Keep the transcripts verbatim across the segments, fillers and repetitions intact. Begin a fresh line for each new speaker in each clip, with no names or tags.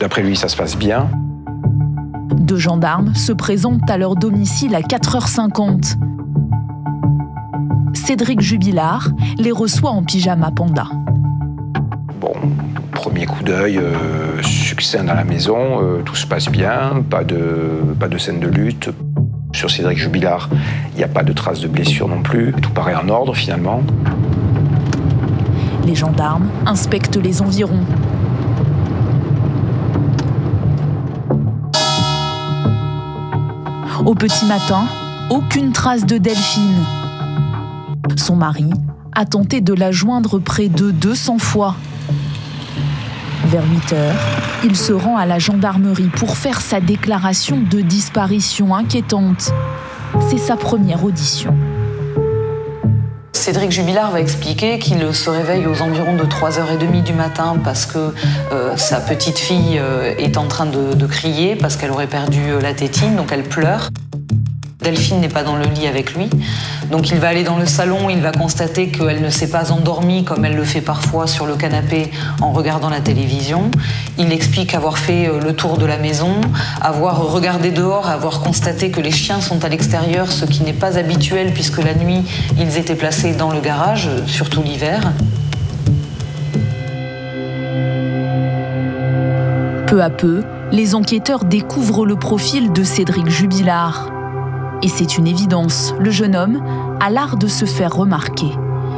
D'après lui, ça se passe bien.
Deux gendarmes se présentent à leur domicile à quatre heures cinquante. Cédric Jubilard les reçoit en pyjama panda.
Bon, premier coup d'œil, euh, succès dans la maison, euh, tout se passe bien, pas de, pas de scène de lutte. Sur Cédric Jubilard, il n'y a pas de traces de blessures non plus. Tout paraît en ordre finalement.
Les gendarmes inspectent les environs. Au petit matin, aucune trace de Delphine. Son mari a tenté de la joindre près de deux cents fois. Vers huit heures, il se rend à la gendarmerie pour faire sa déclaration de disparition inquiétante. C'est sa première audition.
Cédric Jubilard va expliquer qu'il se réveille aux environs de trois heures trente du matin parce que euh, sa petite fille euh, est en train de, de crier parce qu'elle aurait perdu la tétine, donc elle pleure. Delphine n'est pas dans le lit avec lui, donc il va aller dans le salon, il va constater qu'elle ne s'est pas endormie comme elle le fait parfois sur le canapé en regardant la télévision. Il explique avoir fait le tour de la maison, avoir regardé dehors, avoir constaté que les chiens sont à l'extérieur, ce qui n'est pas habituel puisque la nuit, ils étaient placés dans le garage, surtout l'hiver.
Peu à peu, les enquêteurs découvrent le profil de Cédric Jubilard. Et c'est une évidence, le jeune homme a l'art de se faire remarquer.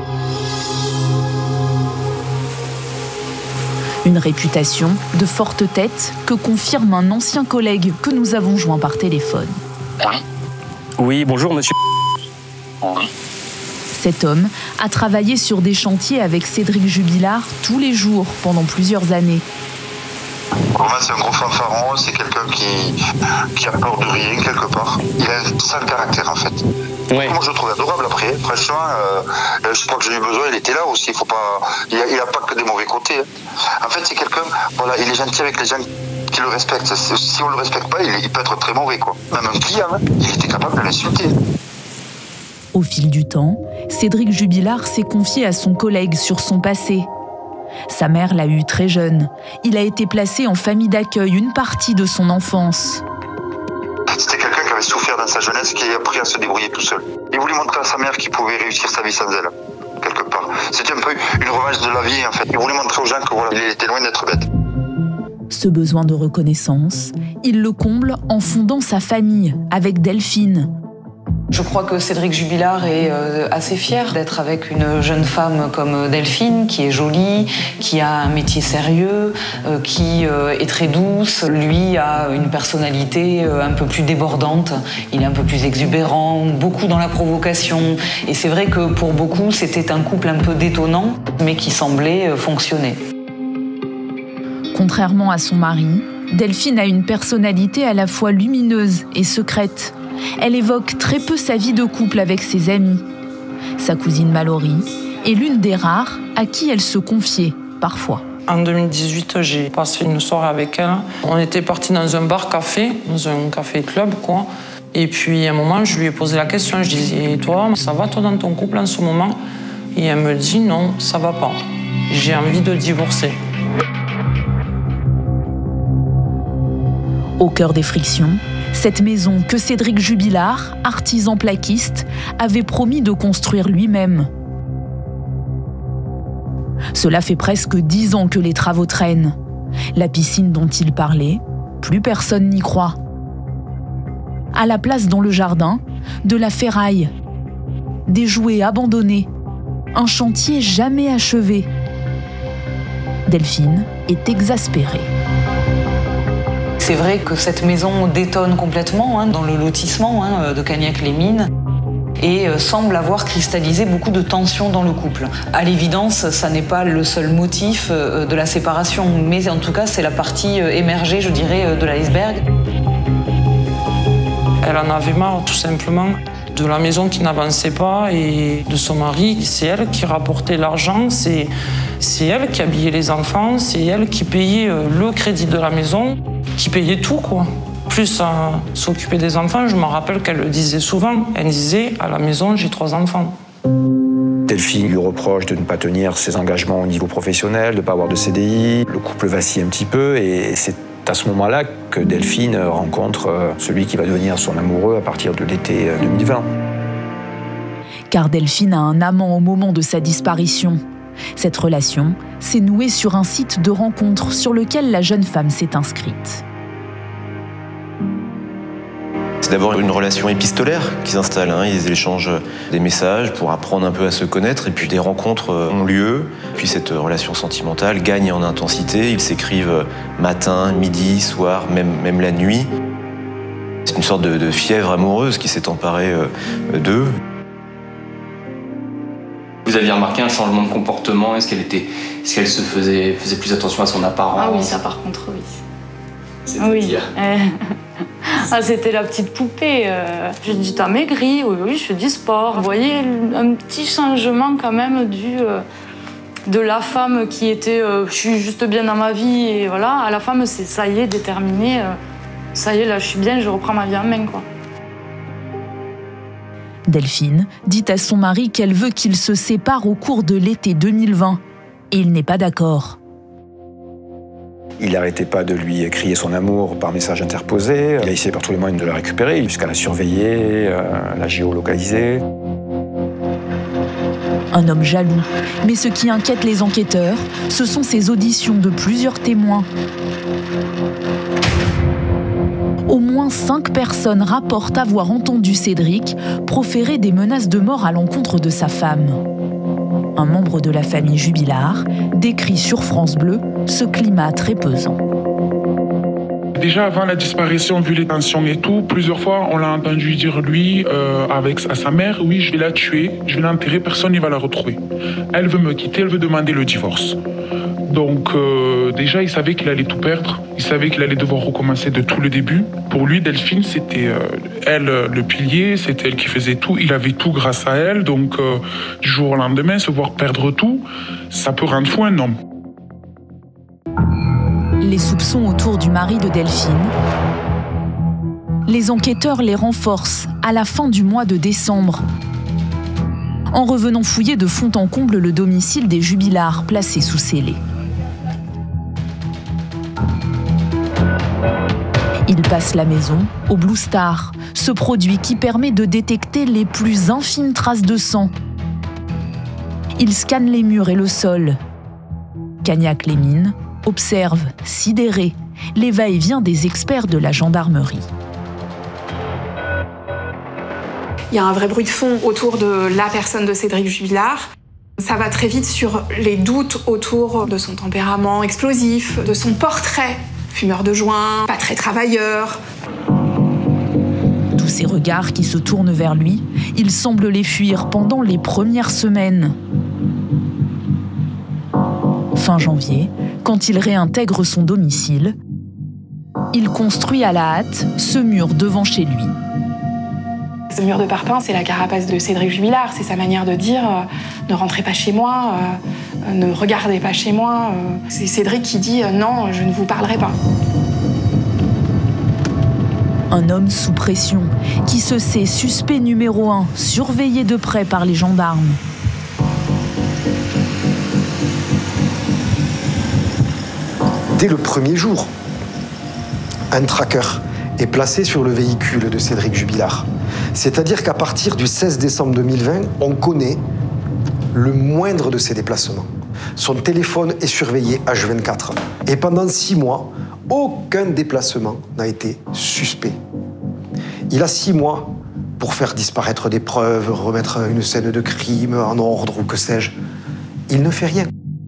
Une réputation de forte tête que confirme un ancien collègue que nous avons joint par téléphone.
Oui. Oui, bonjour monsieur. Oui.
Cet homme a travaillé sur des chantiers avec Cédric Jubilard tous les jours pendant plusieurs années.
En fait, c'est un gros fanfaron, c'est quelqu'un qui, qui a peur de rien quelque part. Il a un sale caractère en fait.
Ouais.
Moi je le trouve adorable après, franchement, euh, je crois que j'ai eu besoin, il était là aussi, il faut pas, il n'a pas que des mauvais côtés. En fait c'est quelqu'un, voilà, il est gentil avec les gens qui le respectent. Si on ne le respecte pas, il, il peut être très mauvais quoi. Même un client, hein, il était capable de l'insulter.
Au fil du temps, Cédric Jubilard s'est confié à son collègue sur son passé. Sa mère l'a eu très jeune. Il a été placé en famille d'accueil une partie de son enfance.
C'était quelqu'un qui avait souffert dans sa jeunesse, qui a appris à se débrouiller tout seul. Il voulait montrer à sa mère qu'il pouvait réussir sa vie sans elle, quelque part. C'était un peu une revanche de la vie, en fait. Il voulait montrer aux gens que voilà, il était loin d'être bête.
Ce besoin de reconnaissance, il le comble en fondant sa famille avec Delphine.
Je crois que Cédric Jubilard est euh, assez fier d'être avec une jeune femme comme Delphine, qui est jolie, qui a un métier sérieux, euh, qui euh, est très douce. Lui a une personnalité euh, un peu plus débordante, il est un peu plus exubérant, beaucoup dans la provocation. Et c'est vrai que pour beaucoup, c'était un couple un peu détonnant, mais qui semblait euh, fonctionner.
Contrairement à son mari, Delphine a une personnalité à la fois lumineuse et secrète. Elle évoque très peu sa vie de couple avec ses amis. Sa cousine Mallory est l'une des rares à qui elle se confiait, parfois.
En deux mille dix-huit, j'ai passé une soirée avec elle. On était partis dans un bar-café, dans un café-club, quoi. Et puis, à un moment, je lui ai posé la question. Je disais, et toi, ça va, toi, dans ton couple en ce moment? Et elle me dit, non, ça va pas. J'ai envie de divorcer.
Au cœur des frictions, cette maison que Cédric Jubilard, artisan plaquiste, avait promis de construire lui-même. Cela fait presque dix ans que les travaux traînent. La piscine dont il parlait, plus personne n'y croit. À la place dans le jardin, de la ferraille, des jouets abandonnés, un chantier jamais achevé. Delphine est exaspérée.
C'est vrai que cette maison détonne complètement hein, dans le lotissement hein, de Cagnac-les-Mines et euh, semble avoir cristallisé beaucoup de tensions dans le couple. À l'évidence, ça n'est pas le seul motif euh, de la séparation, mais en tout cas, c'est la partie euh, émergée, je dirais, euh, de l'iceberg.
Elle en avait marre, tout simplement, de la maison qui n'avançait pas et de son mari. C'est elle qui rapportait l'argent, c'est, c'est elle qui habillait les enfants, c'est elle qui payait euh, le crédit de la maison, qui payait tout, quoi. Plus à s'occuper des enfants, je me rappelle qu'elle le disait souvent. Elle disait, à la maison, j'ai trois enfants.
Delphine lui reproche de ne pas tenir ses engagements au niveau professionnel, de ne pas avoir de C D I. Le couple vacille un petit peu et c'est C'est à ce moment-là que Delphine rencontre celui qui va devenir son amoureux à partir de l'été deux mille vingt.
Car Delphine a un amant au moment de sa disparition. Cette relation s'est nouée sur un site de rencontre sur lequel la jeune femme s'est inscrite.
C'est d'abord une relation épistolaire qui s'installe. Hein. Ils échangent des messages pour apprendre un peu à se connaître, et puis des rencontres ont lieu. Puis cette relation sentimentale gagne en intensité. Ils s'écrivent matin, midi, soir, même, même la nuit. C'est une sorte de, de fièvre amoureuse qui s'est emparée d'eux.
Vous aviez remarqué un changement de comportement? Est-ce qu'elle était, est-ce qu'elle se faisait, faisait plus attention à son apparence?
Ah oui, ça par contre, oui.
C'est-à-dire?
Oui. Ah, c'était la petite poupée. Euh, je dis, t'as maigri? Oui, oui, je fais du sport. Vous voyez, un petit changement quand même du, euh, de la femme qui était euh, je suis juste bien dans ma vie, et voilà, à la femme, c'est ça y est, déterminé. Euh, ça y est, là, je suis bien, je reprends ma vie en main, quoi.
Delphine dit à son mari qu'elle veut qu'ils se séparent au cours de l'été deux mille vingt. Et il n'est pas d'accord.
Il n'arrêtait pas de lui crier son amour par message interposé. Il a essayé par tous les moyens de la récupérer, jusqu'à la surveiller, euh, la géolocaliser.
Un homme jaloux. Mais ce qui inquiète les enquêteurs, ce sont ces auditions de plusieurs témoins. Au moins cinq personnes rapportent avoir entendu Cédric proférer des menaces de mort à l'encontre de sa femme. Un membre de la famille Jubilard décrit sur France Bleu ce climat très pesant.
Déjà avant la disparition, vu les tensions et tout, plusieurs fois on l'a entendu dire lui euh, avec à sa mère, oui je vais la tuer, je vais l'enterrer, personne ne va la retrouver. Elle veut me quitter, elle veut demander le divorce. Donc euh, déjà il savait qu'il allait tout perdre, il savait qu'il allait devoir recommencer de tout le début. Pour lui Delphine c'était euh, elle le pilier, c'était elle qui faisait tout, il avait tout grâce à elle, donc euh, du jour au lendemain se voir perdre tout, ça peut rendre fou un homme.
Les soupçons autour du mari de Delphine. Les enquêteurs les renforcent à la fin du mois de décembre, en revenant fouiller de fond en comble le domicile des Jubilard placé sous scellé. Ils passent la maison au Blue Star, ce produit qui permet de détecter les plus infimes traces de sang. Ils scannent les murs et le sol. Cagnac-les-Mines observe, sidéré, les va-et-vient des experts de la gendarmerie.
Il y a un vrai bruit de fond autour de la personne de Cédric Jubilard. Ça va très vite sur les doutes autour de son tempérament explosif, de son portrait, fumeur de joint, pas très travailleur.
Tous ces regards qui se tournent vers lui, il semble les fuir pendant les premières semaines. Fin janvier, quand il réintègre son domicile, il construit à la hâte ce mur devant chez lui.
Ce mur de parpaing, c'est la carapace de Cédric Jubilard. C'est sa manière de dire euh, « ne rentrez pas chez moi, euh, ne regardez pas chez moi euh. ». C'est Cédric qui dit euh, « non, je ne vous parlerai pas ».
Un homme sous pression, qui se sait suspect numéro un, surveillé de près par les gendarmes.
Dès le premier jour, un tracker est placé sur le véhicule de Cédric Jubilard. C'est-à-dire qu'à partir du seize décembre deux mille vingt, on connaît le moindre de ses déplacements. Son téléphone est surveillé H vingt-quatre. Et pendant six mois, aucun déplacement n'a été suspect. Il a six mois pour faire disparaître des preuves, remettre une scène de crime en ordre ou que sais-je. Il ne fait rien.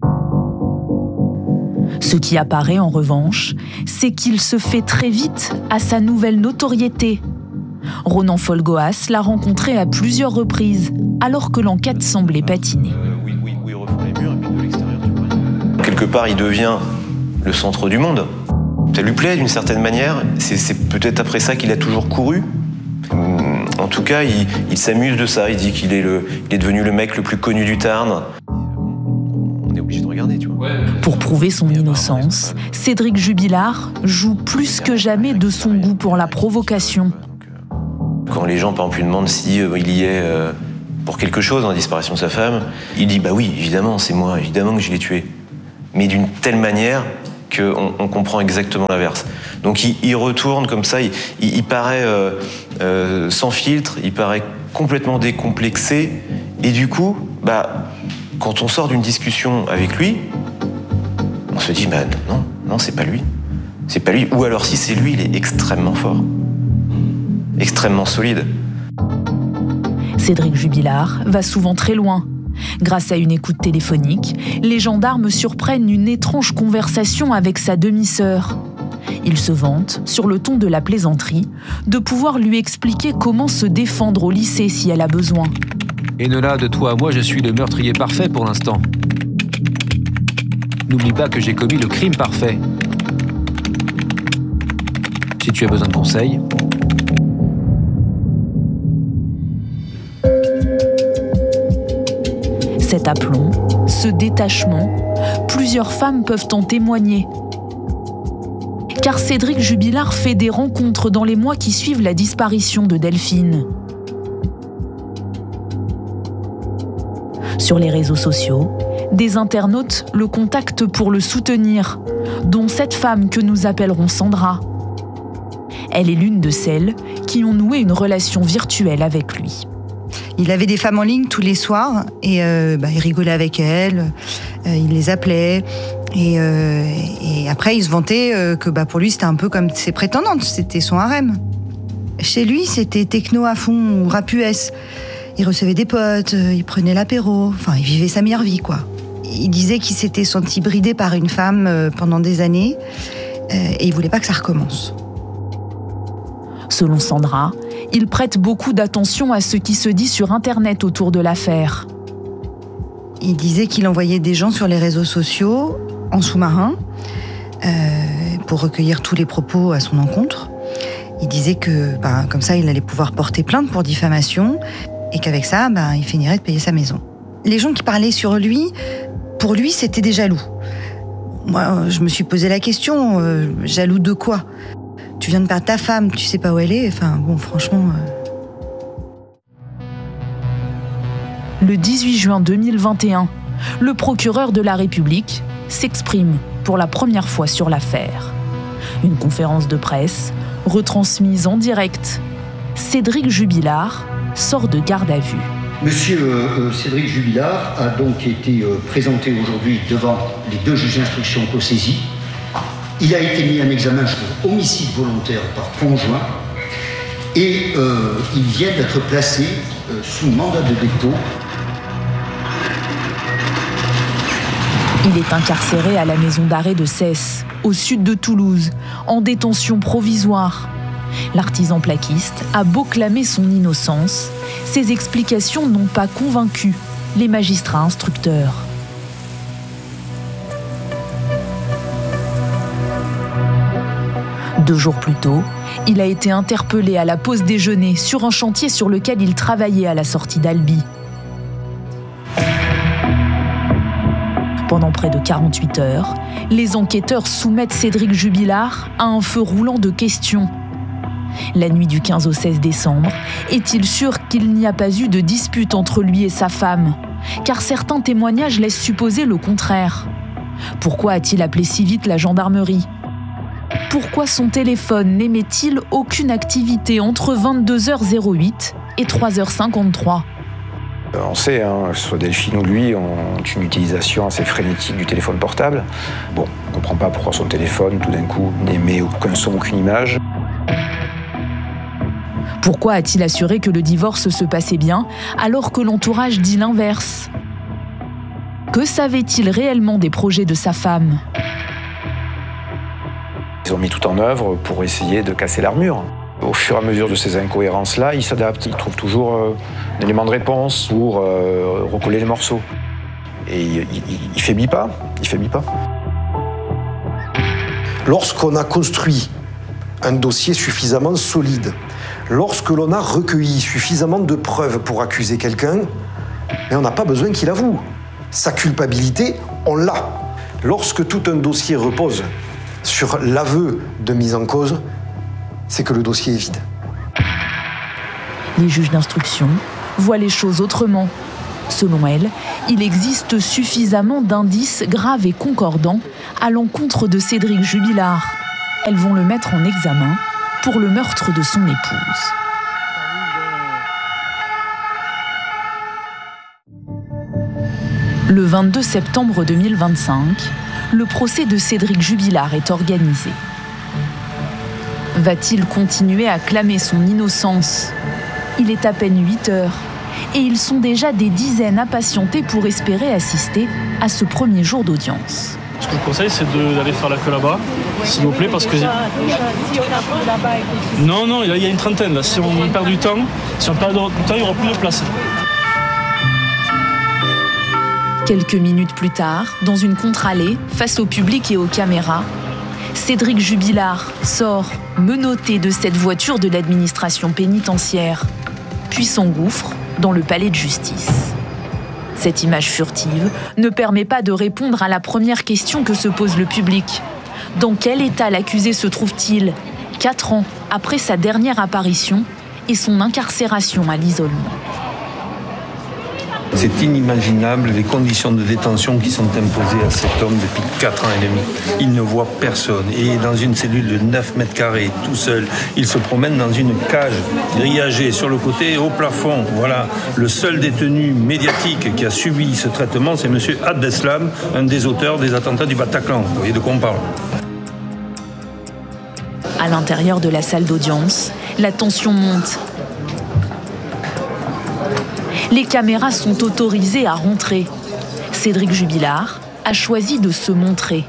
Ce qui apparaît en revanche, c'est qu'il se fait très vite à sa nouvelle notoriété. Ronan Folgoas l'a rencontré à plusieurs reprises, alors que l'enquête semblait patiner.
Oui, oui, oui, refont les murs, et puis de l'extérieur, tu vois. Quelque part, il devient le centre du monde. Ça lui plaît d'une certaine manière. C'est, c'est peut-être après ça qu'il a toujours couru. En tout cas, il, il s'amuse de ça. Il dit qu'il est, le, il est devenu le mec le plus connu du Tarn. On est obligé de regarder, tu vois.
Pour prouver son innocence, Cédric Jubilard joue plus que jamais de son goût pour la provocation.
Quand les gens, par exemple, lui demandent si euh, il y est euh, pour quelque chose dans la disparition de sa femme, il dit « bah oui, évidemment, c'est moi, évidemment que je l'ai tué ». Mais d'une telle manière qu'on on comprend exactement l'inverse. Donc il, il retourne comme ça, il, il, il paraît euh, euh, sans filtre, il paraît complètement décomplexé, et du coup, bah, quand on sort d'une discussion avec lui, on se dit, bah non, non, c'est pas lui. C'est pas lui. Ou alors si c'est lui, il est extrêmement fort. Extrêmement solide.
Cédric Jubilard va souvent très loin. Grâce à une écoute téléphonique, les gendarmes surprennent une étrange conversation avec sa demi-sœur. Il se vante, sur le ton de la plaisanterie, de pouvoir lui expliquer comment se défendre au lycée si elle a besoin.
Enola, de toi à moi, je suis le meurtrier parfait pour l'instant. N'oublie pas que j'ai commis le crime parfait. Si tu as besoin de conseils...
Cet aplomb, ce détachement, plusieurs femmes peuvent en témoigner. Car Cédric Jubilard fait des rencontres dans les mois qui suivent la disparition de Delphine. Sur les réseaux sociaux, des internautes le contactent pour le soutenir, dont cette femme que nous appellerons Sandra. Elle est l'une de celles qui ont noué une relation virtuelle avec lui.
Il avait des femmes en ligne tous les soirs et euh, bah, il rigolait avec elles, euh, il les appelait et, euh, et après il se vantait euh, que bah, pour lui c'était un peu comme ses prétendantes, c'était son harem. Chez lui c'était techno à fond, rap U S. Il recevait des potes, euh, il prenait l'apéro, enfin il vivait sa meilleure vie quoi. Il disait qu'il s'était senti bridé par une femme euh, pendant des années euh, et il voulait pas que ça recommence.
Selon Sandra, il prête beaucoup d'attention à ce qui se dit sur Internet autour de l'affaire.
Il disait qu'il envoyait des gens sur les réseaux sociaux, en sous-marin, euh, pour recueillir tous les propos à son encontre. Il disait que, bah, comme ça, il allait pouvoir porter plainte pour diffamation, et qu'avec ça, bah, il finirait de payer sa maison. Les gens qui parlaient sur lui, pour lui, c'était des jaloux. Moi, je me suis posé la question, euh, jaloux de quoi ? Tu viens de perdre ta femme, tu sais pas où elle est, enfin bon, franchement... Euh...
Le dix-huit juin deux mille vingt et un, le procureur de la République s'exprime pour la première fois sur l'affaire. Une conférence de presse, retransmise en direct. Cédric Jubilard sort de garde à vue.
Monsieur euh, Cédric Jubilard a donc été euh, présenté aujourd'hui devant les deux juges d'instruction co-saisis. Il a été mis en examen pour homicide volontaire par conjoint et euh, il vient d'être placé euh, sous mandat de dépôt.
Il est incarcéré à la maison d'arrêt de Cesse, au sud de Toulouse, en détention provisoire. L'artisan plaquiste a beau clamer son innocence, ses explications n'ont pas convaincu les magistrats instructeurs. Deux jours plus tôt, il a été interpellé à la pause déjeuner sur un chantier sur lequel il travaillait à la sortie d'Albi. Pendant près de quarante-huit heures, les enquêteurs soumettent Cédric Jubilard à un feu roulant de questions. La nuit du quinze au seize décembre, est-il sûr qu'il n'y a pas eu de dispute entre lui et sa femme ? Car certains témoignages laissent supposer le contraire. Pourquoi a-t-il appelé si vite la gendarmerie ? Pourquoi son téléphone n'émet-il aucune activité entre vingt-deux heures huit et trois heures cinquante-trois ?
On sait, hein, que ce soit Delphine ou lui, ont une utilisation assez frénétique du téléphone portable. Bon, on ne comprend pas pourquoi son téléphone, tout d'un coup, n'émet aucun son, aucune image.
Pourquoi a-t-il assuré que le divorce se passait bien, alors que l'entourage dit l'inverse ? Que savait-il réellement des projets de sa femme ?
Ils ont mis tout en œuvre pour essayer de casser l'armure. Au fur et à mesure de ces incohérences-là, ils s'adaptent. Ils trouvent toujours euh, un élément de réponse pour euh, recoller les morceaux. Et il, il, il faiblit pas. Il faiblit pas.
Lorsqu'on a construit un dossier suffisamment solide, lorsque l'on a recueilli suffisamment de preuves pour accuser quelqu'un, mais on n'a pas besoin qu'il avoue. Sa culpabilité, on l'a. Lorsque tout un dossier repose sur l'aveu de mise en cause, c'est que le dossier est vide.
Les juges d'instruction voient les choses autrement. Selon elle, il existe suffisamment d'indices graves et concordants à l'encontre de Cédric Jubilard. Elles vont le mettre en examen pour le meurtre de son épouse. Le vingt-deux septembre deux mille vingt-cinq, le procès de Cédric Jubilard est organisé. Va-t-il continuer à clamer son innocence ? Il est à peine huit heures et ils sont déjà des dizaines à patienter pour espérer assister à ce premier jour d'audience.
Ce que je vous conseille, c'est de, d'aller faire la queue là-bas, s'il vous plaît, parce que... Non, non, il y a une trentaine, là. Si on perd du temps, si on perd du temps, il n'y aura plus de place.
Quelques minutes plus tard, dans une contre-allée, face au public et aux caméras, Cédric Jubilard sort, menotté de cette voiture de l'administration pénitentiaire, puis s'engouffre dans le palais de justice. Cette image furtive ne permet pas de répondre à la première question que se pose le public. Dans quel état l'accusé se trouve-t-il, quatre ans après sa dernière apparition et son incarcération à l'isolement ?
C'est inimaginable les conditions de détention qui sont imposées à cet homme depuis quatre ans et demi. Il ne voit personne. Et dans une cellule de neuf mètres carrés, tout seul, il se promène dans une cage grillagée sur le côté et au plafond. Voilà, le seul détenu médiatique qui a subi ce traitement, c'est M. Abdeslam, un des auteurs des attentats du Bataclan. Vous voyez de quoi on parle.
À l'intérieur de la salle d'audience, la tension monte. Les caméras sont autorisées à rentrer. Cédric Jubilard a choisi de se montrer.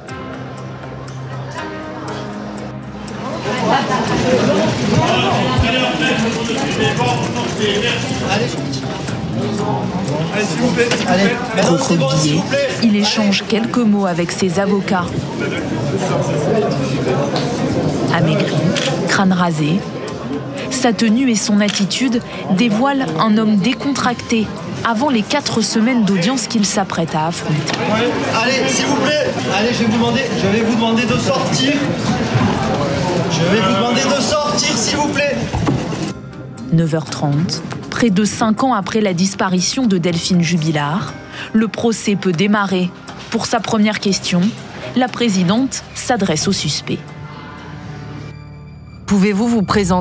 Recroquevillé, il échange quelques mots avec ses avocats. Amaigri, crâne rasé, sa tenue et son attitude dévoilent un homme décontracté avant les quatre semaines d'audience qu'il s'apprête à affronter.
Allez, s'il vous plaît, allez, je vais vous demander, je vais vous demander de sortir. Je vais vous demander de sortir, s'il vous plaît.
neuf heures trente, près de cinq ans après la disparition de Delphine Jubilard, le procès peut démarrer. Pour sa première question, la présidente s'adresse au suspect.
Pouvez-vous vous présenter ?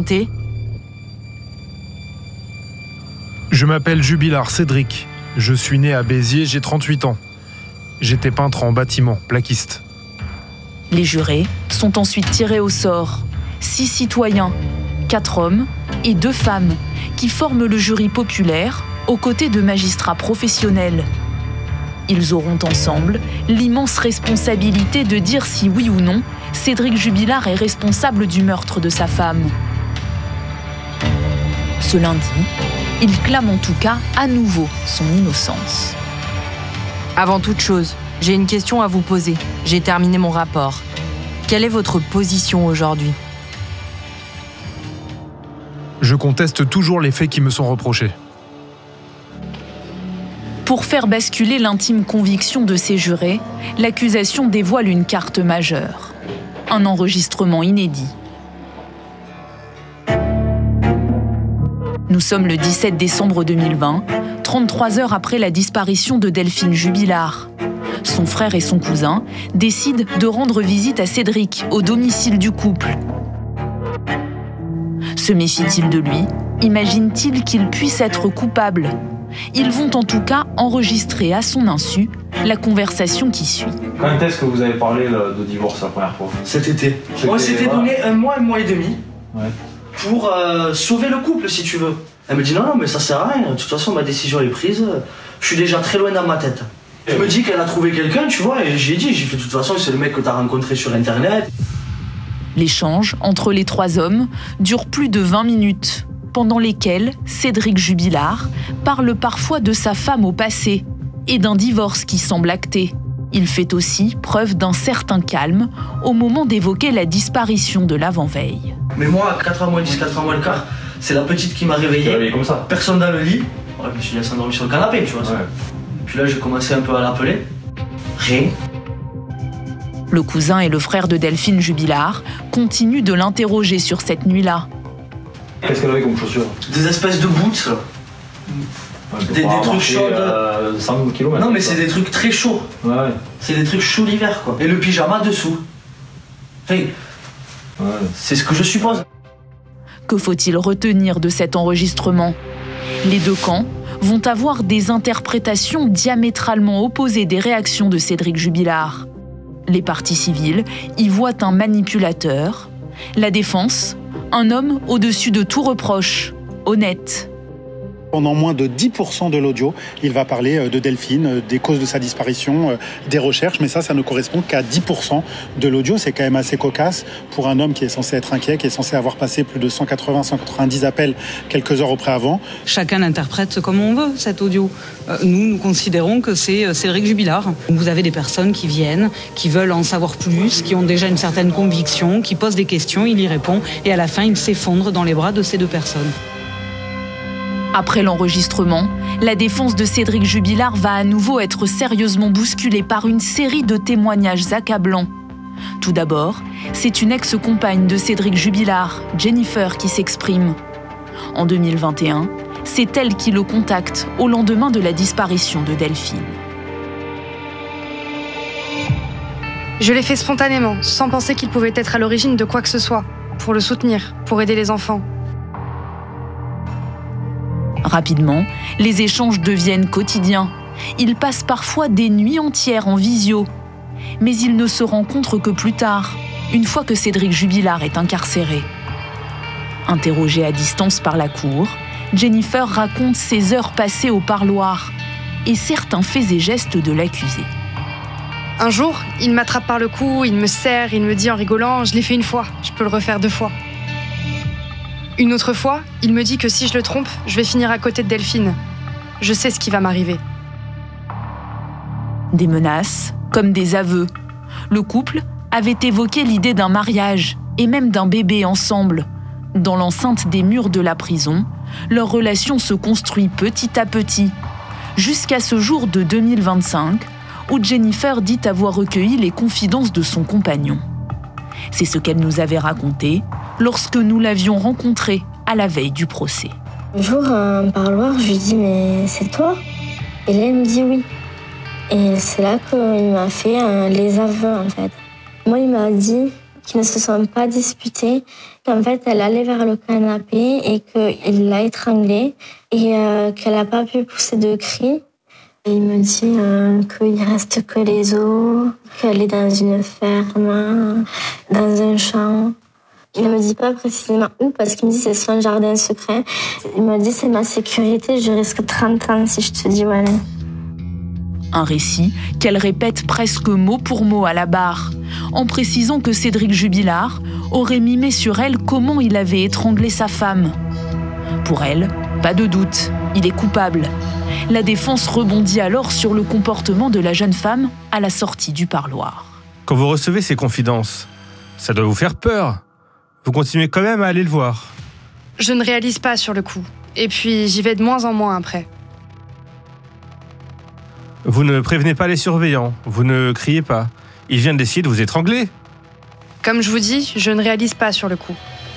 Je m'appelle Jubilard Cédric. Je suis né à Béziers, j'ai trente-huit ans. J'étais peintre en bâtiment, plaquiste.
Les jurés sont ensuite tirés au sort. Six citoyens, quatre hommes et deux femmes, qui forment le jury populaire aux côtés de magistrats professionnels. Ils auront ensemble l'immense responsabilité de dire si oui ou non Cédric Jubilard est responsable du meurtre de sa femme. Ce lundi, il clame en tout cas à nouveau son innocence.
Avant toute chose, j'ai une question à vous poser. J'ai terminé mon rapport. Quelle est votre position aujourd'hui ?
Je conteste toujours les faits qui me sont reprochés.
Pour faire basculer l'intime conviction de ces jurés, l'accusation dévoile une carte majeure. Un enregistrement inédit. Nous sommes le dix-sept décembre deux mille vingt, trente-trois heures après la disparition de Delphine Jubilard. Son frère et son cousin décident de rendre visite à Cédric au domicile du couple. Se méfie-t-il de lui ? Imagine-t-il qu'il puisse être coupable ? Ils vont en tout cas enregistrer à son insu la conversation qui suit.
Quand est-ce que vous avez parlé de divorce la première fois ?
Cet été.
C'était-
On s'était
voilà.
donné un mois, un mois et demi
Ouais.
pour euh, sauver le couple, si tu veux. Elle me dit non, non, mais ça sert à rien. De toute façon, ma décision est prise. Je suis déjà très loin dans ma tête. Je me dis qu'elle a trouvé quelqu'un, tu vois, et j'ai dit, j'ai fait de toute façon, c'est le mec que t'as rencontré sur Internet.
L'échange entre les trois hommes dure plus de vingt minutes, pendant lesquelles Cédric Jubilard parle parfois de sa femme au passé et d'un divorce qui semble acté. Il fait aussi preuve d'un certain calme au moment d'évoquer la disparition de l'avant-veille.
Mais moi, à quatre heures moins dix, quatre heures moins le quart, c'est la petite qui m'a réveillé.
réveillé comme ça.
Personne dans le lit. Ouais, je me suis laissé endormir sur le canapé, tu vois.
Ouais.
Puis là, j'ai commencé un peu à l'appeler. Rien.
Le cousin et le frère de Delphine Jubilard continuent de l'interroger sur cette nuit-là.
Qu'est-ce qu'elle avait comme chaussures ?
Des espèces de boots, là. Des, des trucs chauds.
Euh, cent kilomètres.
Non, mais c'est des trucs très chauds.
Ouais.
C'est des trucs chauds l'hiver, quoi. Et le pyjama dessous. Enfin, ouais. C'est ce que je suppose.
Que faut-il retenir de cet enregistrement ? Les deux camps vont avoir des interprétations diamétralement opposées des réactions de Cédric Jubilard. Les parties civiles y voient un manipulateur, la défense, un homme au-dessus de tout reproche, honnête.
Pendant moins de dix pour cent de l'audio, il va parler de Delphine, des causes de sa disparition, des recherches, mais ça, ça ne correspond qu'à dix pour cent de l'audio. C'est quand même assez cocasse pour un homme qui est censé être inquiet, qui est censé avoir passé plus de cent quatre-vingts à cent quatre-vingt-dix appels quelques heures auparavant.
Chacun l'interprète comme on veut, cet audio. Nous, nous considérons que c'est Cédric Jubilard. Vous avez des personnes qui viennent, qui veulent en savoir plus, qui ont déjà une certaine conviction, qui posent des questions, il y répond, et à la fin, il s'effondre dans les bras de ces deux personnes.
Après l'enregistrement, la défense de Cédric Jubilard va à nouveau être sérieusement bousculée par une série de témoignages accablants. Tout d'abord, c'est une ex-compagne de Cédric Jubilard, Jennifer, qui s'exprime. En deux mille vingt et un, c'est elle qui le contacte au lendemain de la disparition de Delphine.
Je l'ai fait spontanément, sans penser qu'il pouvait être à l'origine de quoi que ce soit, pour le soutenir, pour aider les enfants.
Rapidement, les échanges deviennent quotidiens. Ils passent parfois des nuits entières en visio. Mais ils ne se rencontrent que plus tard, une fois que Cédric Jubilard est incarcéré. Interrogée à distance par la cour, Jennifer raconte ses heures passées au parloir et certains faits et gestes de l'accusé.
Un jour, il m'attrape par le cou, il me serre, il me dit en rigolant « Je l'ai fait une fois, je peux le refaire deux fois ». Une autre fois, il me dit que si je le trompe, je vais finir à côté de Delphine. Je sais ce qui va m'arriver.
Des menaces, comme des aveux. Le couple avait évoqué l'idée d'un mariage et même d'un bébé ensemble. Dans l'enceinte des murs de la prison, leur relation se construit petit à petit, jusqu'à ce jour de deux mille vingt-cinq, où Jennifer dit avoir recueilli les confidences de son compagnon. C'est ce qu'elle nous avait raconté lorsque nous l'avions rencontré à la veille du procès.
Un jour, à un parloir, je lui dis « Mais c'est toi ?» Et là, il me dit « Oui ». Et c'est là qu'il m'a fait euh, les aveux, en fait. Moi, il m'a dit qu'ils ne se sont pas disputés, qu'en fait, elle allait vers le canapé et qu'il l'a étranglée et euh, qu'elle n'a pas pu pousser de cris. Et il me dit euh, qu'il ne reste que les os, qu'elle est dans une ferme, dans un champ. Il ne me dit pas précisément où, parce qu'il me dit que c'est son jardin secret. Il me dit c'est ma sécurité, je risque trente ans si je te dis voilà.
Un récit qu'elle répète presque mot pour mot à la barre, en précisant que Cédric Jubilard aurait mimé sur elle comment il avait étranglé sa femme. Pour elle, pas de doute, il est coupable. La défense rebondit alors sur le comportement de la jeune femme à la sortie du parloir.
Quand vous recevez ces confidences, ça doit vous faire peur. Vous continuez quand même à aller le voir.
Je ne réalise pas sur le coup. Et puis, j'y vais de moins en moins après.
Vous ne prévenez pas les surveillants, vous ne criez pas. Ils viennent d'essayer de vous étrangler.
Comme je vous dis, je ne réalise pas sur le coup.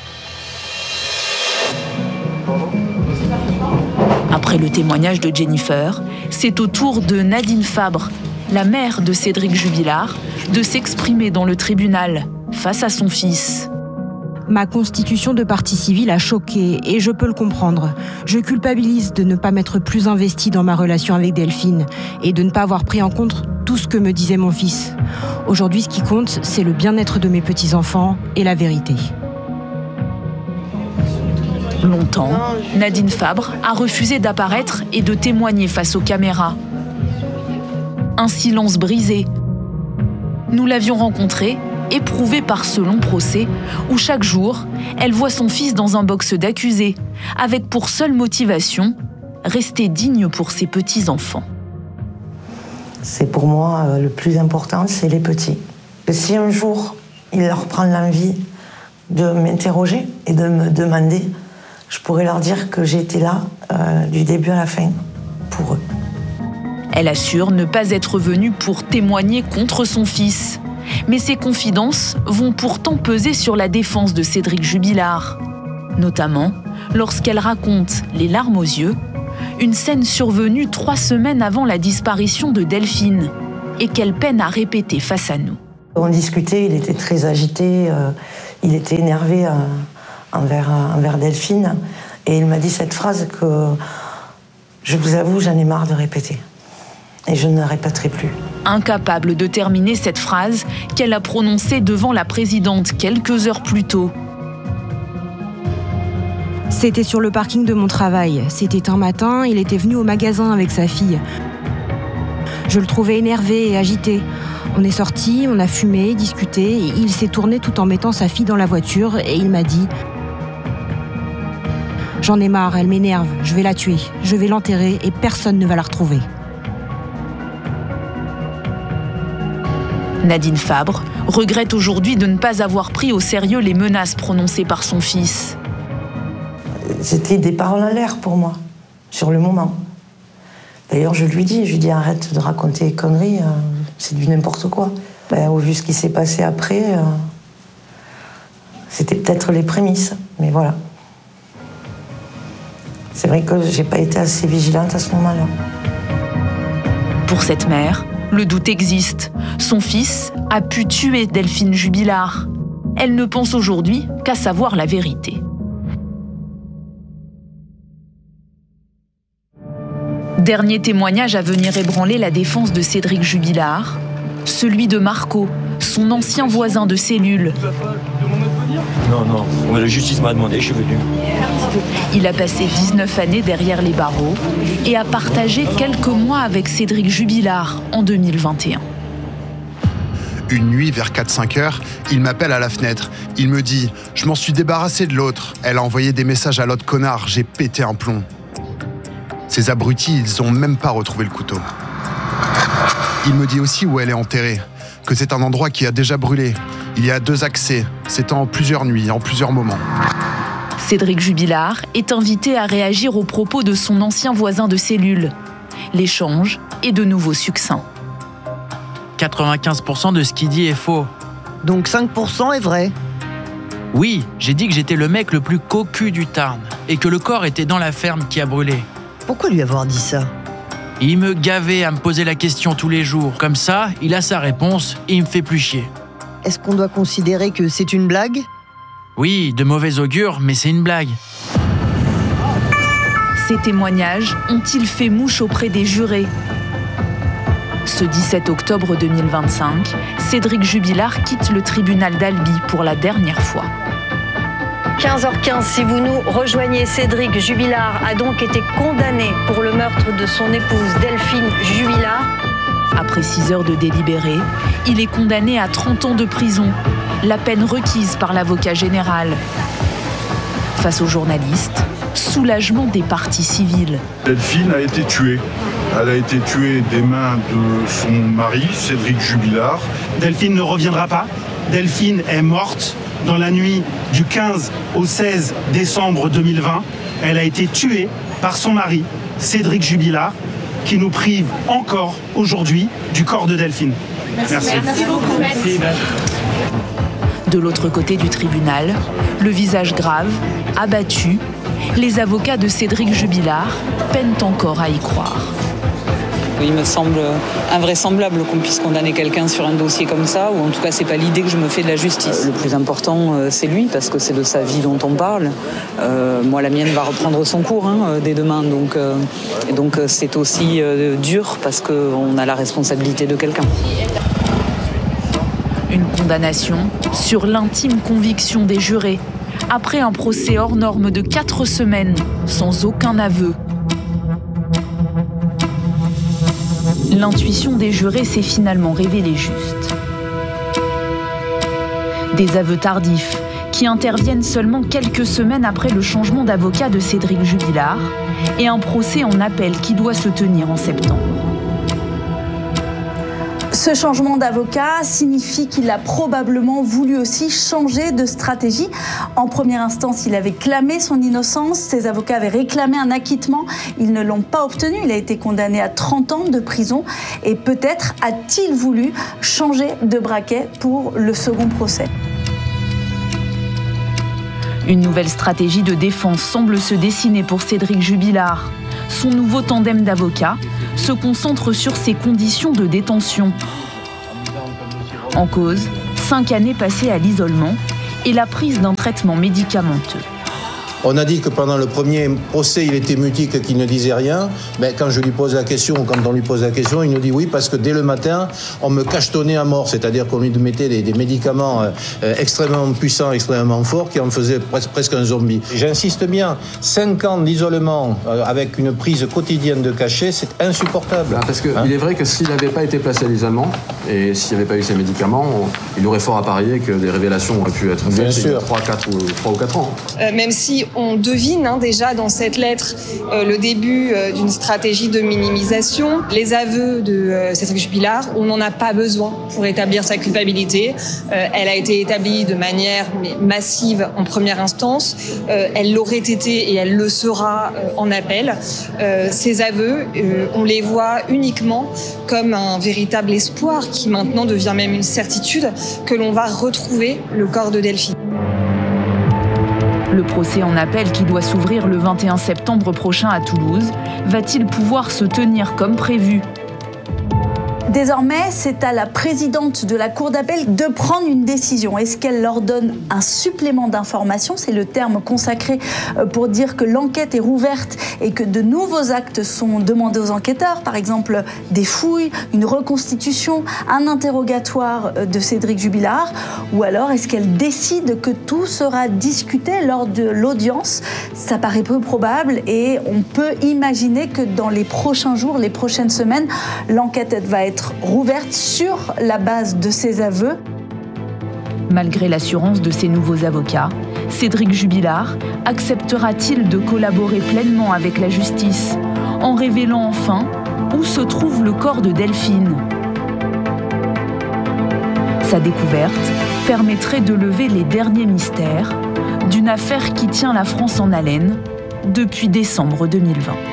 Après le témoignage de Jennifer, c'est au tour de Nadine Fabre, la mère de Cédric Jubilard, de s'exprimer dans le tribunal face à son fils.
Ma constitution de partie civile a choqué et je peux le comprendre. Je culpabilise de ne pas m'être plus investie dans ma relation avec Delphine et de ne pas avoir pris en compte tout ce que me disait mon fils. Aujourd'hui, ce qui compte, c'est le bien-être de mes petits-enfants et la vérité.
Longtemps, Nadine Fabre a refusé d'apparaître et de témoigner face aux caméras. Un silence brisé. Nous l'avions rencontrée, éprouvée par ce long procès, où chaque jour, elle voit son fils dans un box d'accusés, avec pour seule motivation, rester digne pour ses petits-enfants.
C'est pour moi euh, le plus important, c'est les petits. Et si un jour, il leur prend l'envie de m'interroger et de me demander, je pourrais leur dire que j'ai été là euh, du début à la fin pour eux.
Elle assure ne pas être venue pour témoigner contre son fils. Mais ces confidences vont pourtant peser sur la défense de Cédric Jubilard. Notamment lorsqu'elle raconte, les larmes aux yeux, une scène survenue trois semaines avant la disparition de Delphine et qu'elle peine à répéter face à nous.
On discutait, il était très agité, euh, il était énervé euh, envers, euh, envers Delphine. Et il m'a dit cette phrase que, je vous avoue, j'en ai marre de répéter. Et je ne la répéterai plus.
Incapable de terminer cette phrase qu'elle a prononcée devant la présidente quelques heures plus tôt.
C'était sur le parking de mon travail. C'était un matin, il était venu au magasin avec sa fille. Je le trouvais énervé et agité. On est sortis, on a fumé, discuté, et il s'est tourné tout en mettant sa fille dans la voiture et il m'a dit « J'en ai marre, elle m'énerve, je vais la tuer, je vais l'enterrer et personne ne va la retrouver. »
Nadine Fabre regrette aujourd'hui de ne pas avoir pris au sérieux les menaces prononcées par son fils.
C'était des paroles en l'air pour moi, sur le moment. D'ailleurs, je lui dis, je lui dis arrête de raconter des conneries, euh, c'est du n'importe quoi. Ben, au vu ce qui s'est passé après, euh, c'était peut-être les prémices, mais voilà. C'est vrai que j'ai pas été assez vigilante à ce moment-là.
Pour cette mère, le doute existe. Son fils a pu tuer Delphine Jubilard. Elle ne pense aujourd'hui qu'à savoir la vérité. Dernier témoignage à venir ébranler la défense de Cédric Jubilard, celui de Marco, son ancien voisin de cellule.
Non, non, la justice m'a demandé, je suis venu.
Il a passé dix-neuf années derrière les barreaux et a partagé quelques mois avec Cédric Jubilard en deux mille vingt et un.
Une nuit, vers quatre cinq heures, il m'appelle à la fenêtre. Il me dit « Je m'en suis débarrassé de l'autre. Elle a envoyé des messages à l'autre connard. J'ai pété un plomb. » Ces abrutis, ils ont même pas retrouvé le couteau. Il me dit aussi où elle est enterrée, que c'est un endroit qui a déjà brûlé. Il y a deux accès, c'est en plusieurs nuits, en plusieurs moments.
Cédric Jubilard est invité à réagir aux propos de son ancien voisin de cellule. L'échange est de nouveau succinct.
quatre-vingt-quinze pour cent de ce qu'il dit est faux.
Donc cinq pour cent est vrai.
Oui, j'ai dit que j'étais le mec le plus cocu du Tarn et que le corps était dans la ferme qui a brûlé.
Pourquoi lui avoir dit ça ?
Il me gavait à me poser la question tous les jours. Comme ça, il a sa réponse et il me fait plus chier.
Est-ce qu'on doit considérer que c'est une blague ?
Oui, de mauvais augure, mais c'est une blague.
Ces témoignages ont-ils fait mouche auprès des jurés ? Ce dix-sept octobre deux mille vingt-cinq, Cédric Jubilard quitte le tribunal d'Albi pour la dernière fois.
quinze heures quinze, si vous nous rejoignez, Cédric Jubilard a donc été condamné pour le meurtre de son épouse Delphine Jubilard.
Après six heures de délibéré, il est condamné à trente ans de prison, la peine requise par l'avocat général. Face aux journalistes, soulagement des parties civiles.
Delphine a été tuée. Elle a été tuée des mains de son mari, Cédric Jubilard.
Delphine ne reviendra pas. Delphine est morte dans la nuit du quinze au seize décembre deux mille vingt. Elle a été tuée par son mari, Cédric Jubilard, qui nous prive encore aujourd'hui du corps de Delphine.
Merci. Merci. Merci beaucoup. Merci. De l'autre côté du tribunal, le visage grave, abattu, les avocats de Cédric Jubilard peinent encore à y croire.
Il me semble invraisemblable qu'on puisse condamner quelqu'un sur un dossier comme ça, ou en tout cas c'est pas l'idée que je me fais de la justice. Le plus important c'est lui, parce que c'est de sa vie dont on parle. Euh, moi la mienne va reprendre son cours hein, dès demain, donc, euh, et donc c'est aussi euh, dur parce qu'on a la responsabilité de quelqu'un.
Une condamnation sur l'intime conviction des jurés, après un procès hors norme de quatre semaines, sans aucun aveu. L'intuition des jurés s'est finalement révélée juste. Des aveux tardifs qui interviennent seulement quelques semaines après le changement d'avocat de Cédric Jubilard et un procès en appel qui doit se tenir en septembre.
Ce changement d'avocat signifie qu'il a probablement voulu aussi changer de stratégie. En première instance, il avait clamé son innocence, ses avocats avaient réclamé un acquittement, ils ne l'ont pas obtenu, il a été condamné à trente ans de prison et peut-être a-t-il voulu changer de braquet pour le second procès.
Une nouvelle stratégie de défense semble se dessiner pour Cédric Jubilard. son nouveau tandem d'avocats se concentre sur ses conditions de détention. En cause, cinq années passées à l'isolement et la prise d'un traitement médicamenteux.
On a dit que pendant le premier procès, il était mutique, qu'il ne disait rien. Mais quand je lui pose la question, ou quand on lui pose la question, il nous dit oui, parce que dès le matin, on me cachetonnait à mort. C'est-à-dire qu'on lui mettait des, des médicaments euh, extrêmement puissants, extrêmement forts, qui en faisaient pres- presque un zombie. J'insiste bien, cinq ans d'isolement euh, avec une prise quotidienne de cachet, c'est insupportable.
Ah, parce qu'il
hein
est vrai que s'il n'avait pas été placé à l'isolement, et s'il n'y avait pas eu ces médicaments, on, il aurait fort à parier que des révélations auraient pu être faites il y a trois, quatre ou, trois ou quatre ans.
Euh, même si on devine hein, déjà dans cette lettre euh, le début euh, d'une stratégie de minimisation. Les aveux de euh, Cédric Jubilard, on n'en a pas besoin pour établir sa culpabilité. Euh, elle a été établie de manière mais, massive en première instance. Euh, elle l'aurait été et elle le sera euh, en appel. Euh, ces aveux, euh, on les voit uniquement comme un véritable espoir qui maintenant devient même une certitude que l'on va retrouver le corps de Delphine.
Le procès en appel qui doit s'ouvrir le vingt et un septembre prochain à Toulouse va-t-il pouvoir se tenir comme prévu ?
Désormais, c'est à la présidente de la Cour d'appel de prendre une décision. Est-ce qu'elle leur donne un supplément d'information ? C'est le terme consacré pour dire que l'enquête est rouverte et que de nouveaux actes sont demandés aux enquêteurs, par exemple des fouilles, une reconstitution, un interrogatoire de Cédric Jubilard, ou alors est-ce qu'elle décide que tout sera discuté lors de l'audience ? Ça paraît peu probable et on peut imaginer que dans les prochains jours, les prochaines semaines, l'enquête va être rouverte sur la base de ses aveux.
Malgré l'assurance de ses nouveaux avocats, Cédric Jubilard acceptera-t-il de collaborer pleinement avec la justice en révélant enfin où se trouve le corps de Delphine ? Sa découverte permettrait de lever les derniers mystères d'une affaire qui tient la France en haleine depuis décembre deux mille vingt.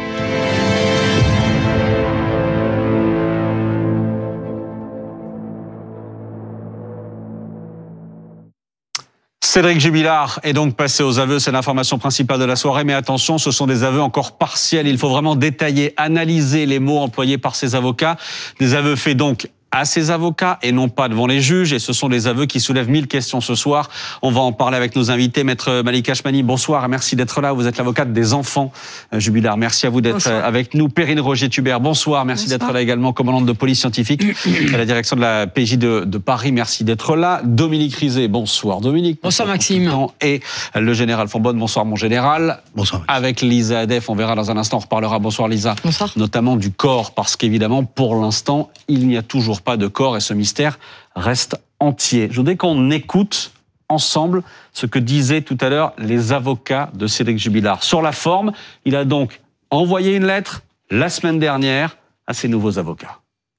Cédric Jubilard est donc passé aux aveux, c'est l'information principale de la soirée, mais attention, ce sont des aveux encore partiels. Il faut vraiment détailler, analyser les mots employés par ses avocats. Des aveux faits donc à ses avocats et non pas devant les juges. Et ce sont des aveux qui soulèvent mille questions ce soir. On va en parler avec nos invités. Maître Malika Achmani, bonsoir et merci d'être là. Vous êtes l'avocate des enfants Jubilard. Merci à vous d'être bonsoir. Avec nous. Perrine Roger-Tubert, bonsoir. Merci bonsoir. D'être là également. Commandante de police scientifique à la direction de la P J de, de Paris. Merci d'être là. Dominique Rizet, bonsoir Dominique.
Bonsoir Maxime.
Et le général Fonbonne, bonsoir mon général.
Bonsoir.
Avec Lisa Adef, on verra dans un instant, on reparlera. Bonsoir Lisa.
Bonsoir.
Notamment du corps, parce qu'évidemment, pour l'instant, il n'y a toujours pas de corps et ce mystère reste entier. Je voudrais qu'on écoute ensemble ce que disaient tout à l'heure les avocats de Cédric Jubilard. Sur la forme, il a donc envoyé une lettre la semaine dernière à ses nouveaux avocats.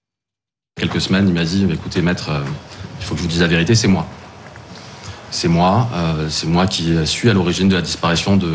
Quelques semaines, il m'a dit, écoutez maître, euh, il faut que je vous dise la vérité, c'est moi. C'est moi, euh, c'est moi qui suis à l'origine de la disparition de,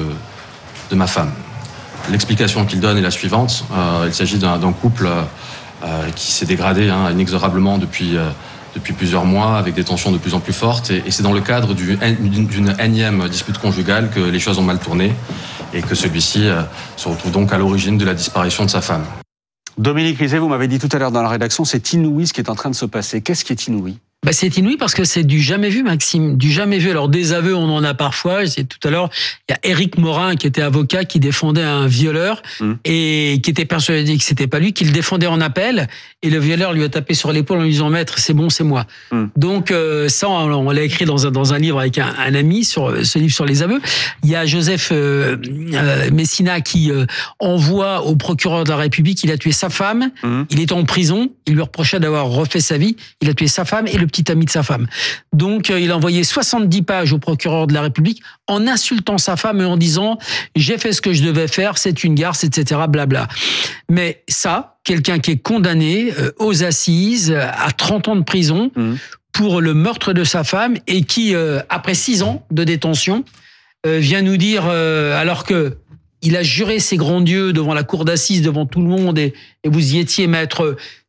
de ma femme. L'explication qu'il donne est la suivante. Euh, il s'agit d'un, d'un couple euh, qui s'est dégradé hein, inexorablement depuis, euh, depuis plusieurs mois, avec des tensions de plus en plus fortes. Et, et c'est dans le cadre du, d'une, d'une énième dispute conjugale que les choses ont mal tourné et que celui-ci euh, se retrouve donc à l'origine de la disparition de sa femme.
Dominique Rizet, vous m'avez dit tout à l'heure dans la rédaction, c'est inouï ce qui est en train de se passer. Qu'est-ce qui est inouï ?
Bah c'est inouï parce que c'est du jamais vu, Maxime, du jamais vu. Alors des aveux, on en a parfois. Je disais tout à l'heure, il y a Éric Morin qui était avocat, qui défendait un violeur mmh. et qui était persuadé que c'était pas lui, qui le défendait en appel. Et le violeur lui a tapé sur l'épaule en lui disant maître, c'est bon, c'est moi. Mmh. Donc euh, ça, on, on l'a écrit dans un dans un livre avec un, un ami sur ce livre sur les aveux. Il y a Joseph euh, euh, Messina qui euh, envoie au procureur de la République, il a tué sa femme, mmh. il est en prison, il lui reprochait d'avoir refait sa vie, il a tué sa femme et le petit ami de sa femme. Donc, euh, il a envoyé soixante-dix pages au procureur de la République en insultant sa femme et en disant « j'ai fait ce que je devais faire, c'est une garce, et cetera » blabla. Mais ça, quelqu'un qui est condamné euh, aux assises à trente ans de prison mmh. pour le meurtre de sa femme et qui, euh, après six ans de détention, euh, vient nous dire, euh, alors que il a juré ses grands dieux devant la cour d'assises, devant tout le monde, et, et vous y étiez, maître,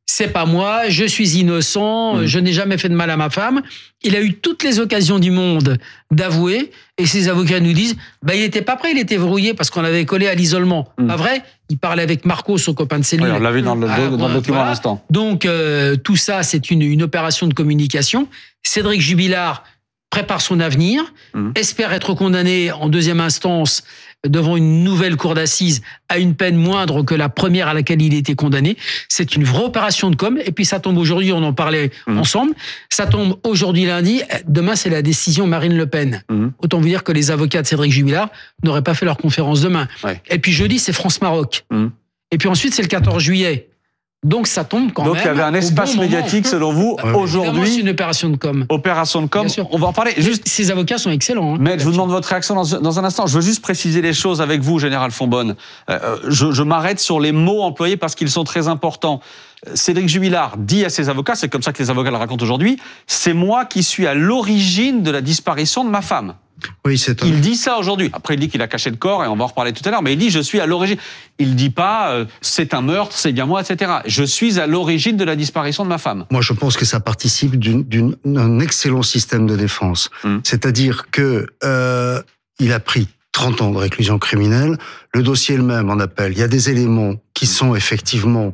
c'est pas moi, je suis innocent, mmh. je n'ai jamais fait de mal à ma femme. Il a eu toutes les occasions du monde d'avouer, et ses avocats nous disent, bah, il n'était pas prêt, il était verrouillé parce qu'on l'avait collé à l'isolement. Mmh. Pas vrai? Il parlait avec Marco, son copain de cellule.
Oui, on l'a vu dans le, ah, dans le document voilà. à l'instant.
Donc, euh, tout ça, c'est une, une opération de communication. Cédric Jubilard prépare son avenir, mmh. espère être condamné en deuxième instance devant une nouvelle cour d'assises à une peine moindre que la première à laquelle il était condamné. C'est une vraie opération de com. Et puis ça tombe aujourd'hui, on en parlait mmh. ensemble, ça tombe aujourd'hui lundi, demain c'est la décision Marine Le Pen. Mmh. Autant vous dire que les avocats de Cédric Jubilard n'auraient pas fait leur conférence demain. Ouais. Et puis jeudi c'est France-Maroc. Mmh. Et puis ensuite c'est le quatorze juillet. Donc ça tombe quand
Donc,
même.
Donc il y avait un espace bon médiatique moment. selon vous ouais. aujourd'hui.
C'est une opération de com.
Opération de com.
Bien sûr.
On va en parler. Juste.
Ces avocats sont excellents. Hein,
Mais je vous demande votre réaction dans, dans un instant. Je veux juste préciser les choses avec vous, Général Fonbonne. Euh, je, je m'arrête sur les mots employés parce qu'ils sont très importants. Cédric Jubilard dit à ses avocats, c'est comme ça que les avocats le racontent aujourd'hui, c'est moi qui suis à l'origine de la disparition de ma femme.
Oui, c'est
il dit ça aujourd'hui. Après, il dit qu'il a caché le corps et on va en reparler tout à l'heure. Mais il dit je suis à l'origine. Il dit pas euh, c'est un meurtre, c'est bien moi, et cetera. Je suis à l'origine de la disparition de ma femme.
Moi, je pense que ça participe d'une, d'une, d'un excellent système de défense. Hum. C'est-à-dire que euh, il a pris trente ans de réclusion criminelle. Le dossier est le même en appel. Il y a des éléments qui sont effectivement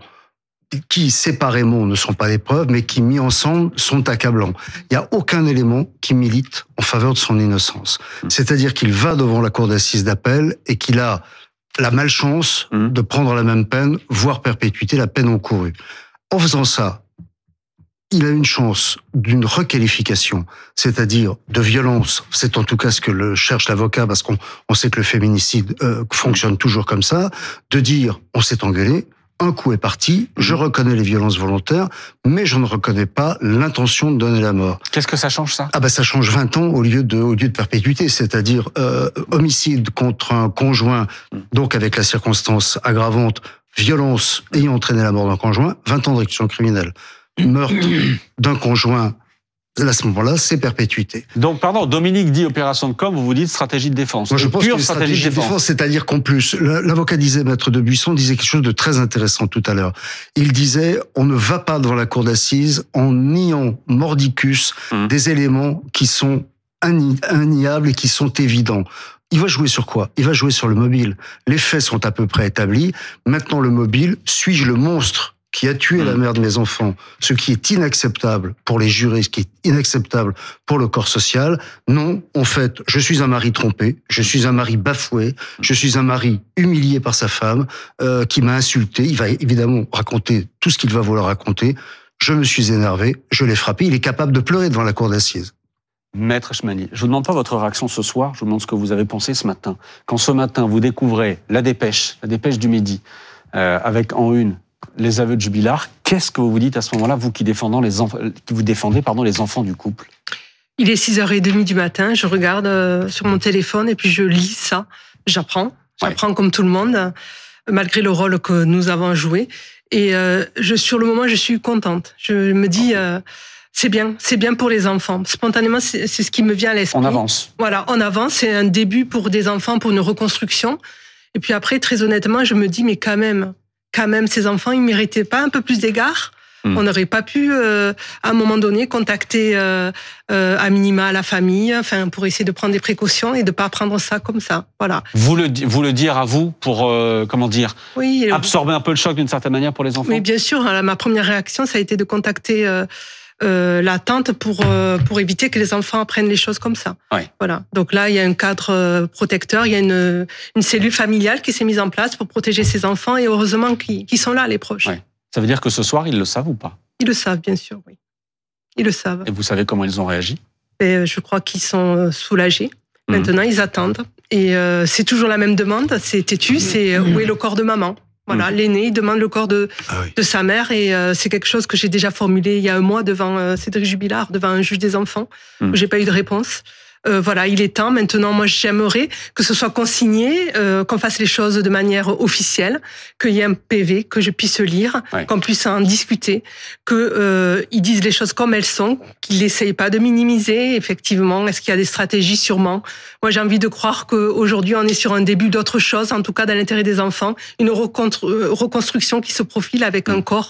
qui séparément ne sont pas des preuves, mais qui mis ensemble sont accablants. Il n'y a aucun élément qui milite en faveur de son innocence. C'est-à-dire qu'il va devant la cour d'assises d'appel et qu'il a la malchance de prendre la même peine, voire perpétuité, la peine encourue. En faisant ça, il a une chance d'une requalification, c'est-à-dire de violence. C'est en tout cas ce que le cherche l'avocat, parce qu'on on sait que le féminicide euh, fonctionne toujours comme ça, de dire on s'est engueulé, un coup est parti, je reconnais les violences volontaires, mais je ne reconnais pas l'intention de donner la mort.
Qu'est-ce que ça change, ça ?
Ah ben ça change vingt ans au lieu de, au lieu de perpétuité, c'est-à-dire euh, homicide contre un conjoint, donc avec la circonstance aggravante, violence ayant entraîné la mort d'un conjoint, vingt ans de réclusion criminelle. Meurtre d'un conjoint, à ce moment-là, c'est perpétuité.
Donc, pardon, Dominique dit opération de com, vous vous dites stratégie de défense.
Moi, je pense
pure
que
stratégie, stratégie de défense. défense.
C'est-à-dire qu'en plus, l'avocat disait, Maître de Buisson disait quelque chose de très intéressant tout à l'heure. Il disait, on ne va pas devant la cour d'assises en niant mordicus mmh. des éléments qui sont inniables et qui sont évidents. Il va jouer sur quoi ? Il va jouer sur le mobile. Les faits sont à peu près établis. Maintenant, le mobile, suis-je le monstre qui a tué mmh. la mère de mes enfants, ce qui est inacceptable pour les jurés, ce qui est inacceptable pour le corps social. Non, en fait, je suis un mari trompé, je suis un mari bafoué, je suis un mari humilié par sa femme, euh, qui m'a insulté. Il va évidemment raconter tout ce qu'il va vouloir raconter. Je me suis énervé, je l'ai frappé. Il est capable de pleurer devant la cour d'assises.
Maître Chmany, je vous demande pas votre réaction ce soir, je vous demande ce que vous avez pensé ce matin. Quand ce matin, vous découvrez la dépêche, la dépêche du Midi, euh, avec en une les aveux de Jubilard, qu'est-ce que vous vous dites à ce moment-là, vous qui, défendant les enf... qui vous défendez pardon, les enfants du couple ?
Il est six heures trente du matin, je regarde euh, sur mon téléphone et puis je lis ça. J'apprends, j'apprends ouais. comme tout le monde, euh, malgré le rôle que nous avons joué. Et euh, je, sur le moment, je suis contente. Je me dis, euh, c'est bien, c'est bien pour les enfants. Spontanément, c'est, c'est ce qui me vient à l'esprit.
On avance.
Voilà, on avance, c'est un début pour des enfants, pour une reconstruction. Et puis après, très honnêtement, je me dis, mais quand même... quand même, ces enfants, ils méritaient pas un peu plus d'égard. Mmh. On n'aurait pas pu, euh, à un moment donné, contacter euh, euh, à minima la famille, enfin, pour essayer de prendre des précautions et de pas prendre ça comme ça. Voilà.
Vous le, vous le dire à vous pour, euh, comment dire,
oui,
absorber un peu le choc d'une certaine manière pour les enfants.
Oui, bien sûr. Ma première réaction, ça a été de contacter euh, euh, la tante pour euh, pour éviter que les enfants apprennent les choses comme ça.
Ouais.
Voilà. Donc là, il y a un cadre euh, protecteur, il y a une une cellule familiale qui s'est mise en place pour protéger ces enfants et heureusement qu'ils, qu'ils sont là, les proches.
Ouais. Ça veut dire que ce soir, ils le savent ou pas ?
Ils le savent, bien sûr, oui. Ils le savent.
Et vous savez comment ils ont réagi ?
Et je crois qu'ils sont soulagés. Mmh. Maintenant, ils attendent. Et euh, c'est toujours la même demande. C'est têtu, c'est où est le corps de maman ? Voilà, mmh. l'aîné, il demande le corps de, ah oui. de sa mère et euh, c'est quelque chose que j'ai déjà formulé il y a un mois devant euh, Cédric Jubilard, devant un juge des enfants, mmh. où j'ai pas eu de réponse. Euh, voilà, il est temps. Maintenant, moi, j'aimerais que ce soit consigné, euh, qu'on fasse les choses de manière officielle, qu'il y ait un P V, que je puisse lire, ouais. qu'on puisse en discuter, que euh, ils disent les choses comme elles sont, qu'ils n'essayent pas de minimiser. Effectivement, est-ce qu'il y a des stratégies ? Sûrement. Moi, j'ai envie de croire qu'aujourd'hui, on est sur un début d'autre chose, en tout cas dans l'intérêt des enfants, une reconstru- reconstruction qui se profile avec un corps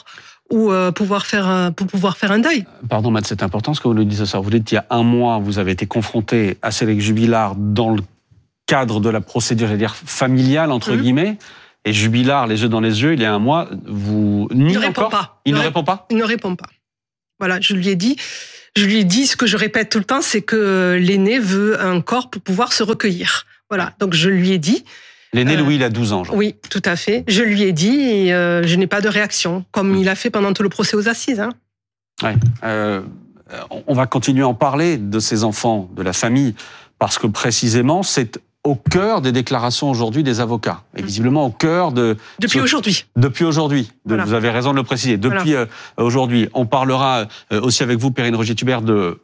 ou euh, pouvoir faire, pour pouvoir faire un deuil.
Pardon, Matt, c'est important ce que vous nous dites ce soir. Vous dites qu'il y a un mois, vous avez été confronté à Cédric Jubilard dans le cadre de la procédure, j'allais dire, familiale, entre mmh. guillemets. Et Jubilard, les yeux dans les yeux, il y a un mois, vous...
Il ne
encore
répond pas.
Il ne ré... répond pas
Il ne répond pas. Voilà, je lui ai dit, je lui ai dit ce que je répète tout le temps, c'est que l'aîné veut un corps pour pouvoir se recueillir. Voilà, donc je lui ai dit...
L'aîné, Louis, il a douze ans, genre.
Oui, tout à fait. Je lui ai dit et euh, je n'ai pas de réaction, comme mmh. il a fait pendant tout le procès aux assises. Hein.
Ouais. Euh, on va continuer à en parler de ces enfants, de la famille, parce que précisément, c'est au cœur des déclarations aujourd'hui des avocats. Et visiblement au cœur de...
Depuis ce... aujourd'hui.
Depuis aujourd'hui.
Voilà.
Vous avez raison de le préciser. Depuis voilà. euh, aujourd'hui. On parlera euh, aussi avec vous, Perrine Rogier-Thubert, de,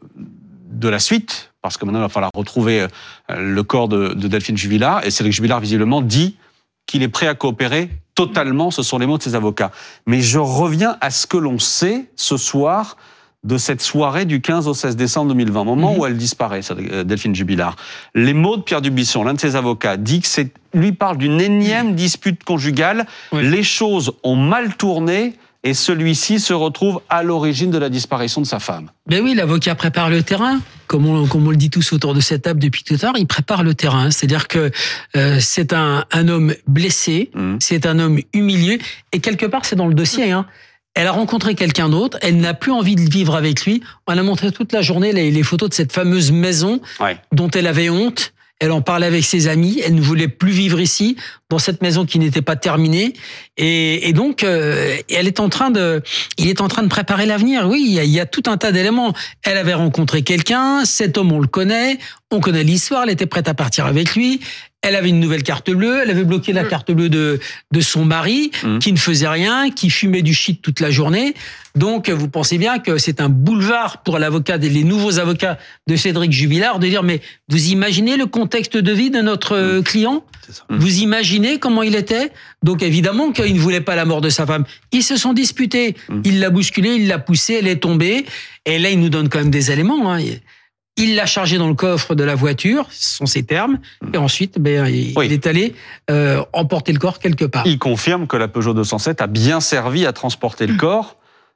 de la suite, parce que maintenant, il va falloir retrouver euh, le corps de, de Delphine Jubilard. Et Cédric Jubilard, visiblement, dit qu'il est prêt à coopérer totalement. Ce sont les mots de ses avocats. Mais je reviens à ce que l'on sait ce soir de cette soirée du quinze au seize décembre deux mille vingt, moment mmh. où elle disparaît, Delphine Jubilard. Les mots de Pierre Dubuisson, l'un de ses avocats, dit que c'est, lui parle d'une énième dispute conjugale. Oui. Les choses ont mal tourné et celui-ci se retrouve à l'origine de la disparition de sa femme.
Ben oui, l'avocat prépare le terrain. Comme on, comme on le dit tous autour de cette table depuis tout à l'heure, il prépare le terrain. C'est-à-dire que euh, c'est un, un homme blessé, mmh. c'est un homme humilié, et quelque part, c'est dans le dossier, hein. Elle a rencontré quelqu'un d'autre, elle n'a plus envie de vivre avec lui. On a montré toute la journée les, les photos de cette fameuse maison ouais. dont elle avait honte. Elle en parlait avec ses amis, elle ne voulait plus vivre ici, dans cette maison qui n'était pas terminée. Et, et donc, euh, elle est en train de, il est en train de préparer l'avenir. Oui, il y a, il y a tout un tas d'éléments. Elle avait rencontré quelqu'un, cet homme, on le connaît, on connaît l'histoire, elle était prête à partir avec lui. Elle avait une nouvelle carte bleue, elle avait bloqué la carte bleue de, de son mari, mmh. qui ne faisait rien, qui fumait du shit toute la journée. Donc, vous pensez bien que c'est un boulevard pour l'avocat, les nouveaux avocats de Cédric Jubilard, de dire, mais vous imaginez le contexte de vie de notre mmh. client ? C'est ça. Mmh. Vous imaginez comment il était ? Donc, évidemment qu'il ne voulait pas la mort de sa femme. Ils se sont disputés. Mmh. Il l'a bousculée, il l'a poussée, elle est tombée. Et là, il nous donne quand même des éléments, hein. Il l'a chargé dans le coffre de la voiture, ce sont ses termes, et ensuite, ben, il oui. est allé euh, emporter le corps quelque part.
Il confirme que la Peugeot deux cent sept a bien servi à transporter le corps,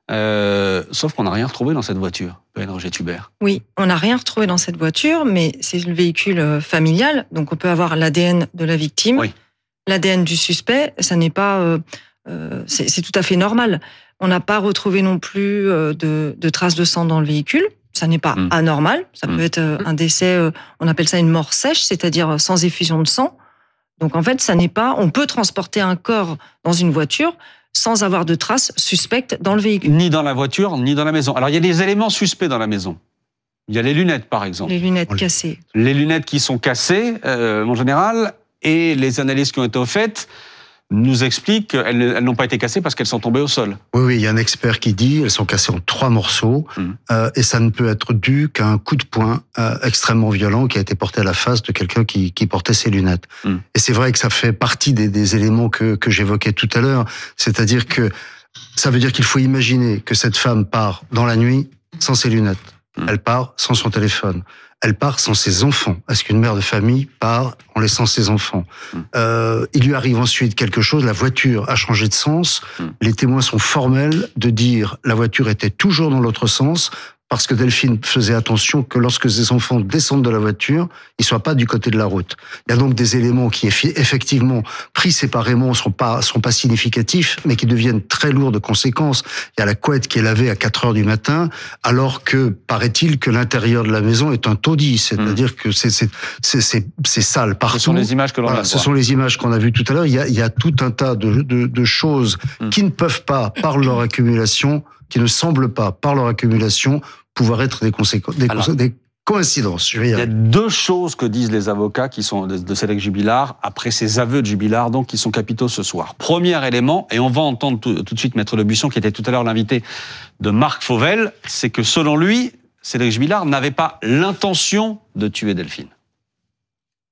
euh, sauf qu'on n'a rien retrouvé dans cette voiture, Perrine Rogier-Thubert.
Oui, on n'a rien retrouvé dans cette voiture, mais c'est le véhicule familial, donc on peut avoir l'A D N de la victime, oui. l'A D N du suspect, ça n'est pas, euh, euh, c'est, c'est tout à fait normal. On n'a pas retrouvé non plus euh, de, de traces de sang dans le véhicule. Ça n'est pas mmh. anormal, ça mmh. peut être un décès, on appelle ça une mort sèche, c'est-à-dire sans effusion de sang. Donc en fait, ça n'est pas, on peut transporter un corps dans une voiture sans avoir de traces suspectes dans le véhicule.
Ni dans la voiture, ni dans la maison. Alors il y a des éléments suspects dans la maison. Il y a les lunettes, par exemple.
Les lunettes cassées.
Les lunettes qui sont cassées, euh, en général, et les analyses qui ont été faites nous expliquent qu'elles elles n'ont pas été cassées parce qu'elles sont tombées au sol.
Oui, oui, il y a un expert qui dit qu'elles sont cassées en trois morceaux, mmh. euh, et ça ne peut être dû qu'à un coup de poing euh, extrêmement violent qui a été porté à la face de quelqu'un qui, qui portait ses lunettes. Mmh. Et c'est vrai que ça fait partie des, des éléments que, que j'évoquais tout à l'heure, c'est-à-dire que ça veut dire qu'il faut imaginer que cette femme part dans la nuit sans ses lunettes, mmh. elle part sans son téléphone, elle part sans ses enfants. Est-ce qu'une mère de famille part en laissant ses enfants ? mmh. euh, Il lui arrive ensuite quelque chose, la voiture a changé de sens, mmh. les témoins sont formels de dire la voiture était toujours dans l'autre sens, parce que Delphine faisait attention que lorsque ses enfants descendent de la voiture, ils soient pas du côté de la route. Il y a donc des éléments qui, effectivement, pris séparément, sont pas, sont pas significatifs, mais qui deviennent très lourds de conséquences. Il y a la couette qui est lavée à quatre heures du matin, alors que, paraît-il, que l'intérieur de la maison est un taudis. C'est-à-dire mmh. que c'est, c'est, c'est, c'est, c'est sale partout.
Ce sont les images que l'on
voilà,
a.
Ce sont les images qu'on a vues tout à l'heure. Il y a, il y a tout un tas de, de, de choses mmh. qui ne peuvent pas, par leur accumulation, qui ne semblent pas, par leur accumulation, pouvoir être des, conséquences, des, Alors, des coïncidences. Je vais y
il y a deux choses que disent les avocats qui sont de, de Cédric Jubilard, après ces aveux de Jubilard, donc, qui sont capitaux ce soir. Premier élément, et on va entendre tout, tout de suite Maître Dubuisson, qui était tout à l'heure l'invité de Marc Fauvel, c'est que selon lui, Cédric Jubilard n'avait pas l'intention de tuer Delphine.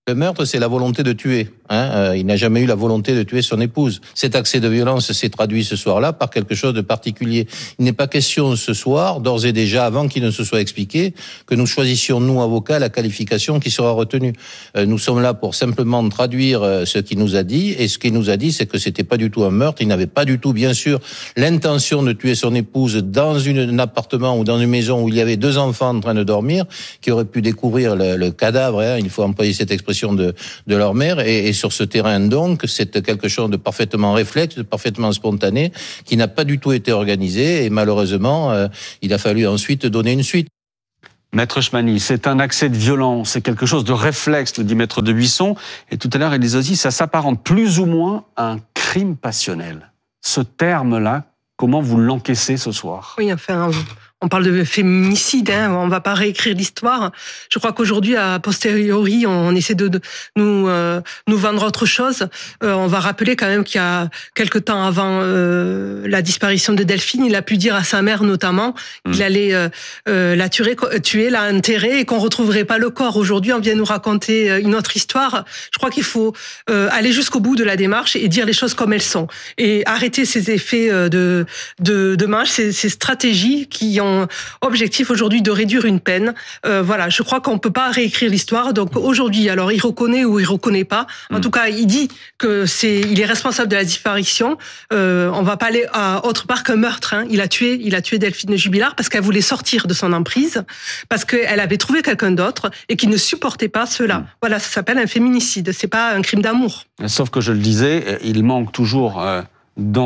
Le meurtre, c'est la volonté de tuer. Hein euh, il n'a jamais eu la volonté de tuer son épouse. Cet accès de violence s'est traduit ce soir-là par quelque chose de particulier. Il n'est pas question ce soir, d'ores et déjà, avant qu'il ne se soit expliqué, que nous choisissions, nous, avocats, la qualification qui sera retenue. Euh, nous sommes là pour simplement traduire euh, ce qu'il nous a dit. Et ce qu'il nous a dit, c'est que c'était pas du tout un meurtre. Il n'avait pas du tout, bien sûr, l'intention de tuer son épouse dans une, un appartement ou dans une maison où il y avait deux enfants en train de dormir, qui auraient pu découvrir le, le cadavre, hein, il faut employer cette expression, de, de leur mère, et, et sur ce terrain donc, c'est quelque chose de parfaitement réflexe, de parfaitement spontané, qui n'a pas du tout été organisé, et malheureusement, euh, il a fallu ensuite donner une suite.
Maître Chmany, c'est un accès de violence, c'est quelque chose de réflexe, le dit Maître de Buisson, et tout à l'heure, Élise Ozzi, ça s'apparente plus ou moins à un crime passionnel. Ce terme-là, comment vous l'encaissez ce soir?
Oui, enfin, on parle de féminicide, hein, on ne va pas réécrire l'histoire. Je crois qu'aujourd'hui, a posteriori, on essaie de, de nous, euh, nous vendre autre chose. Euh, on va rappeler quand même qu'il y a quelque temps avant euh, la disparition de Delphine, il a pu dire à sa mère notamment mmh. qu'il allait euh, euh, la tuer, tuer, la enterrer et qu'on ne retrouverait pas le corps. Aujourd'hui, on vient nous raconter une autre histoire. Je crois qu'il faut euh, aller jusqu'au bout de la démarche et dire les choses comme elles sont. Et arrêter ces effets de, de, de manche, ces, ces stratégies qui ont objectif aujourd'hui de réduire une peine. Euh, voilà, je crois qu'on peut pas réécrire l'histoire. Donc aujourd'hui, alors il reconnaît ou il reconnaît pas. En mmh. tout cas, il dit que c'est, il est responsable de la disparition. Euh, on va pas aller à autre part qu'un meurtre. Hein. Il a tué, il a tué Delphine Jubilard parce qu'elle voulait sortir de son emprise, parce qu'elle avait trouvé quelqu'un d'autre et qu'il ne supportait pas cela. Mmh. Voilà, ça s'appelle un féminicide. C'est pas un crime d'amour.
Sauf que je le disais, il manque toujours. Euh... Dans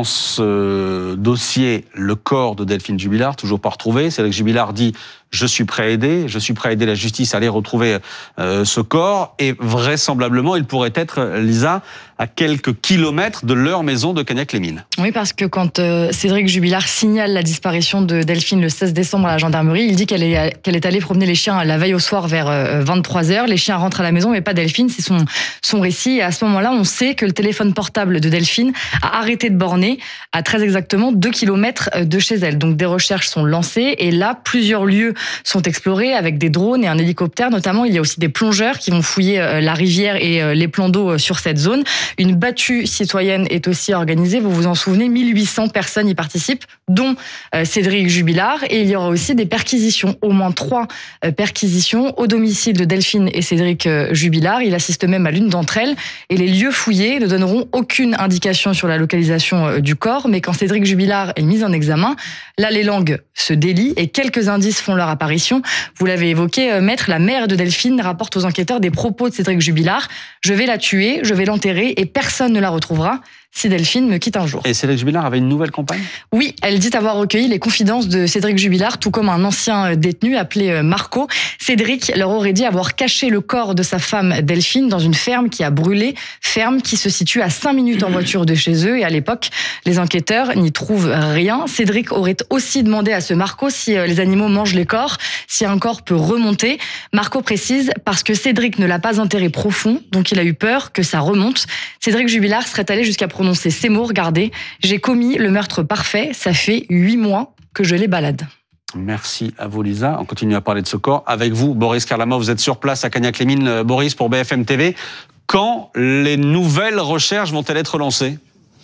ce dossier, le corps de Delphine Jubilard, toujours pas retrouvé. Cédric Jubilard dit « je suis prêt à aider, je suis prêt à aider la justice à aller retrouver euh, ce corps ». Et vraisemblablement, il pourrait être, Lisa, à quelques kilomètres de leur maison de Cagnac-les-Mines.
Oui, parce que quand euh, Cédric Jubilard signale la disparition de Delphine le seize décembre à la gendarmerie, il dit qu'elle est, qu'elle est allée promener les chiens la veille au soir vers euh, vingt-trois heures. Les chiens rentrent à la maison, mais pas Delphine, c'est son, son récit. Et à ce moment-là, on sait que le téléphone portable de Delphine a arrêté de borné à très exactement deux kilomètres de chez elle. Donc des recherches sont lancées et là, plusieurs lieux sont explorés avec des drones et un hélicoptère. Notamment, il y a aussi des plongeurs qui vont fouiller la rivière et les plans d'eau sur cette zone. Une battue citoyenne est aussi organisée. Vous vous en souvenez, mille huit cents personnes y participent, dont Cédric Jubilard. Et il y aura aussi des perquisitions, au moins trois perquisitions au domicile de Delphine et Cédric Jubilard. Il assiste même à l'une d'entre elles. Et les lieux fouillés ne donneront aucune indication sur la localisation du corps, mais quand Cédric Jubilard est mis en examen, là les langues se délient et quelques indices font leur apparition. Vous l'avez évoqué, Maître, la mère de Delphine rapporte aux enquêteurs des propos de Cédric Jubilard. Je vais la tuer, je vais l'enterrer et personne ne la retrouvera si Delphine me quitte un jour.
Et Cédric Jubilard avait une nouvelle compagne ?
Oui, elle dit avoir recueilli les confidences de Cédric Jubilard, tout comme un ancien détenu appelé Marco. Cédric leur aurait dit avoir caché le corps de sa femme Delphine dans une ferme qui a brûlé, ferme qui se situe à cinq minutes en voiture de chez eux. Et à l'époque, les enquêteurs n'y trouvent rien. Cédric aurait aussi demandé à ce Marco si les animaux mangent les corps, si un corps peut remonter. Marco précise parce que Cédric ne l'a pas enterré profond, donc il a eu peur que ça remonte. Cédric Jubilard serait allé jusqu'à prononcer ces mots, regardez, j'ai commis le meurtre parfait, ça fait huit mois que je les balade.
Merci à vous, Lisa. On continue à parler de ce corps. Avec vous, Boris Karlama, vous êtes sur place à Cagnac-les-Mines. Boris, pour B F M T V, quand les nouvelles recherches vont-elles être lancées ?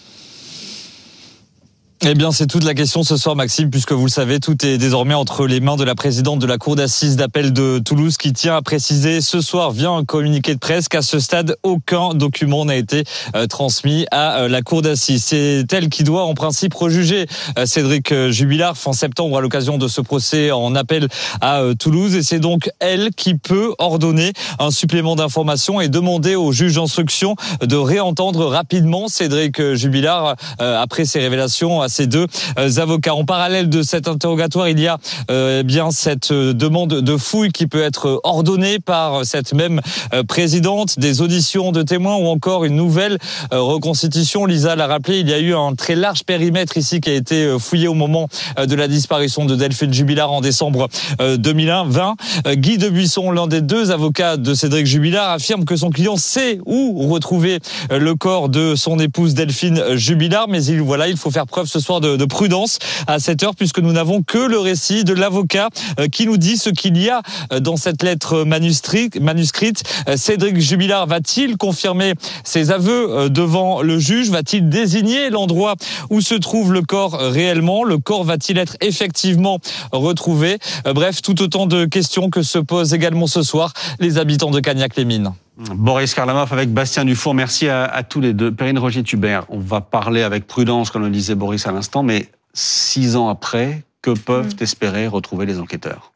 Eh bien, c'est toute la question ce soir, Maxime, puisque vous le savez, tout est désormais entre les mains de la présidente de la Cour d'assises d'appel de Toulouse, qui tient à préciser ce soir via un communiqué de presse qu'à ce stade, aucun document n'a été euh, transmis à euh, la Cour d'assises. C'est elle qui doit, en principe, rejuger euh, Cédric Jubilard fin septembre à l'occasion de ce procès en appel à euh, Toulouse. Et c'est donc elle qui peut ordonner un supplément d'information et demander au juge d'instruction de réentendre rapidement Cédric Jubilard euh, après ces révélations à ces deux euh, avocats. En parallèle de cet interrogatoire, il y a euh, bien cette euh, demande de fouille qui peut être ordonnée par cette même euh, présidente, des auditions de témoins ou encore une nouvelle euh, reconstitution. Lisa l'a rappelé, il y a eu un très large périmètre ici qui a été euh, fouillé au moment euh, de la disparition de Delphine Jubilard en décembre euh, deux mille vingt. Euh, Guy de Buisson, l'un des deux avocats de Cédric Jubilard, affirme que son client sait où retrouver euh, le corps de son épouse Delphine Jubilard, mais il, voilà, il faut faire preuve ce soir de, de prudence à cette heure, puisque nous n'avons que le récit de l'avocat qui nous dit ce qu'il y a dans cette lettre manuscrite. manuscrite. Cédric Jubilard va-t-il confirmer ses aveux devant le juge? Va-t-il désigner l'endroit où se trouve le corps réellement? Le corps va-t-il être effectivement retrouvé? Bref, tout autant de questions que se posent également ce soir les habitants de Cagnac-les-Mines.
Boris Karlamov avec Bastien Dufour, merci à, à tous les deux. Perrine Rogier-Thubert, on va parler avec prudence, comme le disait Boris à l'instant, mais six ans après, que peuvent mmh. espérer retrouver les enquêteurs?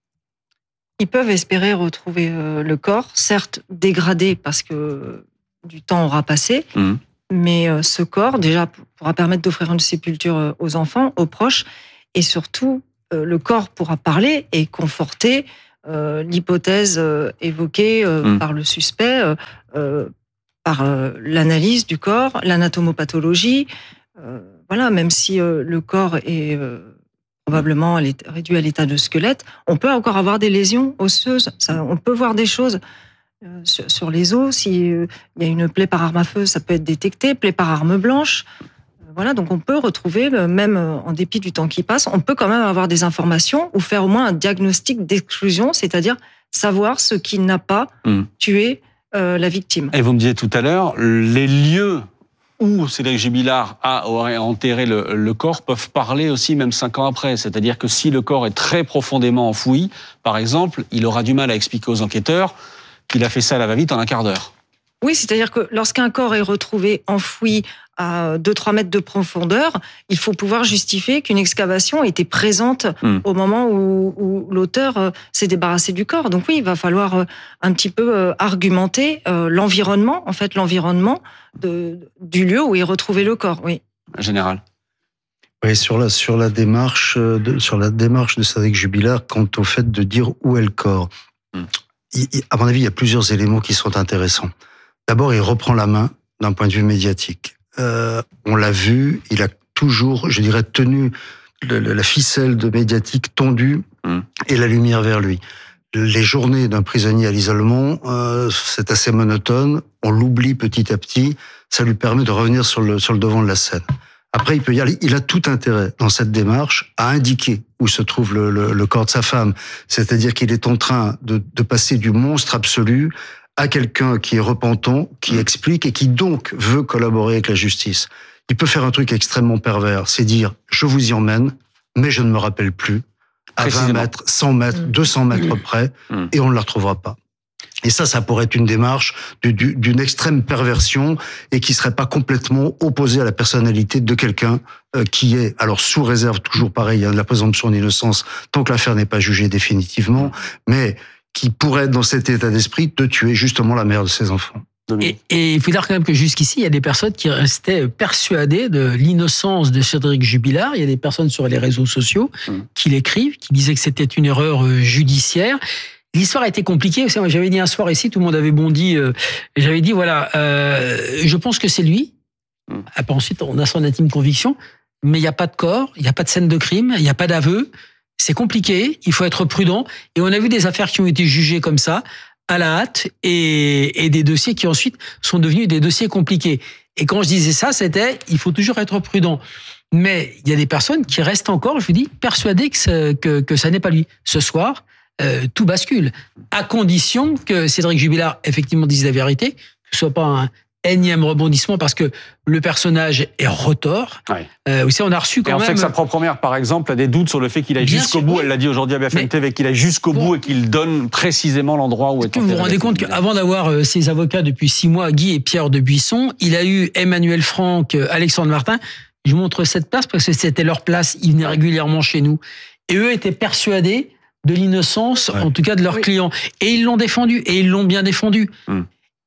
Ils peuvent espérer retrouver euh, le corps, certes dégradé parce que du temps aura passé, mmh. mais euh, ce corps, déjà, pourra permettre d'offrir une sépulture aux enfants, aux proches, et surtout, euh, le corps pourra parler et conforter euh, l'hypothèse euh, évoquée euh, mmh. par le suspect, euh, euh, par euh, l'analyse du corps, l'anatomopathologie. Euh, voilà, même si euh, le corps est euh, probablement réduit à l'état de squelette, on peut encore avoir des lésions osseuses. Ça, on peut voir des choses euh, sur, sur les os. S'il euh, y a une plaie par arme à feu, ça peut être détecté, plaie par arme blanche. Voilà, donc on peut retrouver, même en dépit du temps qui passe, on peut quand même avoir des informations ou faire au moins un diagnostic d'exclusion, c'est-à-dire savoir ce qui n'a pas mmh. tué euh, la victime.
Et vous me disiez tout à l'heure, les lieux où Cédric Jubilard a aurait enterré le, le corps peuvent parler aussi même cinq ans après. C'est-à-dire que si le corps est très profondément enfoui, par exemple, il aura du mal à expliquer aux enquêteurs qu'il a fait ça à la va-vite en un quart d'heure.
Oui, c'est-à-dire que lorsqu'un corps est retrouvé enfoui à deux à trois mètres de profondeur, il faut pouvoir justifier qu'une excavation était présente mmh. au moment où, où l'auteur s'est débarrassé du corps. Donc oui, il va falloir un petit peu argumenter l'environnement, en fait, l'environnement de, du lieu où est retrouvé le corps, oui.
Général.
Oui, sur la, sur la démarche de, sur la démarche de Cédric Jubilard quant au fait de dire où est le corps. Mmh. Il, à mon avis, il y a plusieurs éléments qui sont intéressants. D'abord, il reprend la main d'un point de vue médiatique. Euh, on l'a vu, il a toujours, je dirais, tenu le, la ficelle de médiatique tendue mmh. et la lumière vers lui. Les journées d'un prisonnier à l'isolement, euh, c'est assez monotone, on l'oublie petit à petit, ça lui permet de revenir sur le, sur le devant de la scène. Après, il peut y aller, il a tout intérêt dans cette démarche à indiquer où se trouve le, le, le corps de sa femme. C'est-à-dire qu'il est en train de, de passer du monstre absolu à quelqu'un qui est repentant, qui mmh. explique et qui donc veut collaborer avec la justice. Il peut faire un truc extrêmement pervers, c'est dire « je vous y emmène, mais je ne me rappelle plus » à vingt mètres, cent mètres, mmh. deux cents mètres mmh. près, mmh. et on ne la retrouvera pas. Et ça, ça pourrait être une démarche du, du, d'une extrême perversion et qui serait pas complètement opposée à la personnalité de quelqu'un euh, qui est, alors sous réserve, toujours pareil, hein, de la présomption d'innocence, tant que l'affaire n'est pas jugée définitivement, mais qui pourrait être dans cet état d'esprit de tuer justement la mère de ses enfants.
Et, et il faut dire quand même que jusqu'ici, il y a des personnes qui restaient persuadées de l'innocence de Cédric Jubilard. Il y a des personnes sur les réseaux sociaux mmh. qui l'écrivent, qui disaient que c'était une erreur judiciaire. L'histoire a été compliquée. Vous savez, moi, j'avais dit un soir ici, tout le monde avait bondi. Euh, j'avais dit, voilà, euh, je pense que c'est lui. Mmh. Après, ensuite, on a son intime conviction. Mais il n'y a pas de corps, il n'y a pas de scène de crime, il n'y a pas d'aveu. C'est compliqué, il faut être prudent. Et on a vu des affaires qui ont été jugées comme ça, à la hâte, et, et des dossiers qui ensuite sont devenus des dossiers compliqués. Et quand je disais ça, c'était, il faut toujours être prudent. Mais il y a des personnes qui restent encore, je vous dis, persuadées que ça, que, que ça n'est pas lui. Ce soir, euh, tout bascule. À condition que Cédric Jubilard, effectivement, dise la vérité, que ce soit pas un énième rebondissement parce que le personnage est retors. Ouais. Euh, vous savez, on a reçu quand
et on
même...
sait que sa propre mère, par exemple, a des doutes sur le fait qu'il aille
Bien
jusqu'au
sûr,
bout.
oui.
Elle l'a dit aujourd'hui à B F M T V, qu'il aille jusqu'au bon. bout et qu'il donne précisément l'endroit où est, est
Vous vous rendez compte qu'avant d'avoir ses avocats depuis six mois, Guy et Pierre de Buisson, il a eu Emmanuel Franck, Alexandre Martin. Je vous montre cette place parce que c'était leur place. Ils venaient régulièrement chez nous. Et eux étaient persuadés de l'innocence, ouais. en tout cas de leurs oui. clients. Et ils l'ont défendu. Et ils l'ont bien défendu. Hum.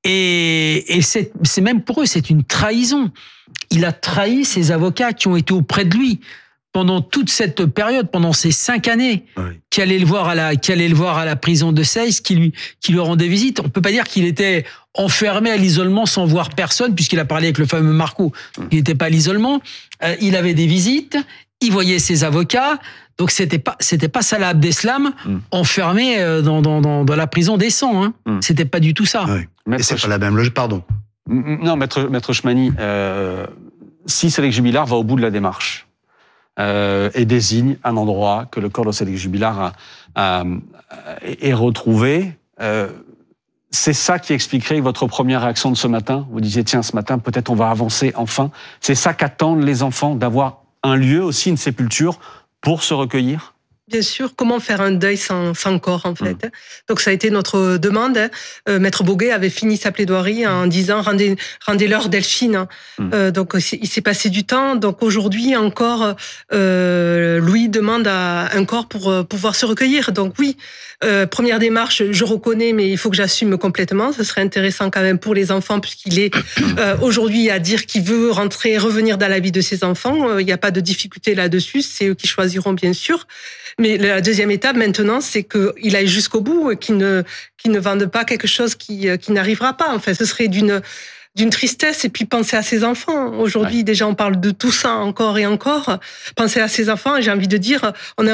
Et, et c'est, c'est même pour eux, c'est une trahison. Il a trahi ses avocats qui ont été auprès de lui pendant toute cette période, pendant ces cinq années, oui. qui allaient le voir à la, qui allaient le voir à la prison de Seyss, qui lui, qui lui rendait visite. On peut pas dire qu'il était enfermé à l'isolement sans voir personne, puisqu'il a parlé avec le fameux Marco. Il n'était pas à l'isolement. Euh, il avait des visites. Il voyait ses avocats. Donc c'était pas c'était pas Salah Abdeslam mm. enfermé dans, dans dans dans la prison des sangs. Hein. Mm. C'était pas du tout ça.
Oui. Et c'est pas la même logique. Pardon.
Non, maître maître Chmany, euh, si Cédric Jubilard va au bout de la démarche euh, et désigne un endroit que le corps de Cédric Jubilard a, a, a, est retrouvé, euh, c'est ça qui expliquerait votre première réaction de ce matin. Vous disiez, tiens, ce matin, peut-être on va avancer enfin. C'est ça qu'attendent les enfants, d'avoir un lieu aussi, une sépulture, pour se recueillir?
Bien sûr, comment faire un deuil sans, sans corps, en fait. Mmh. Donc, ça a été notre demande. Euh, Maître Boguet avait fini sa plaidoirie en disant « rendez, rendez-leur Delphine mmh. ». Euh, donc, il s'est passé du temps. Donc, aujourd'hui, encore, euh, Louis demande à un corps pour euh, pouvoir se recueillir. Donc, oui, euh, première démarche, je reconnais, mais il faut que j'assume complètement. Ce serait intéressant quand même pour les enfants, puisqu'il est euh, aujourd'hui à dire qu'il veut rentrer, revenir dans la vie de ses enfants. Il n'y a pas de difficulté là-dessus. C'est eux qui choisiront, bien sûr. Mais la deuxième étape maintenant, c'est qu'il aille jusqu'au bout, qu'il ne, qu'il ne vende pas quelque chose qui, qui n'arrivera pas. Enfin, ce serait d'une, d'une tristesse. Et puis penser à ses enfants. Aujourd'hui, ouais. déjà, on parle de tout ça encore et encore. Penser à ses enfants, et j'ai envie de dire, on a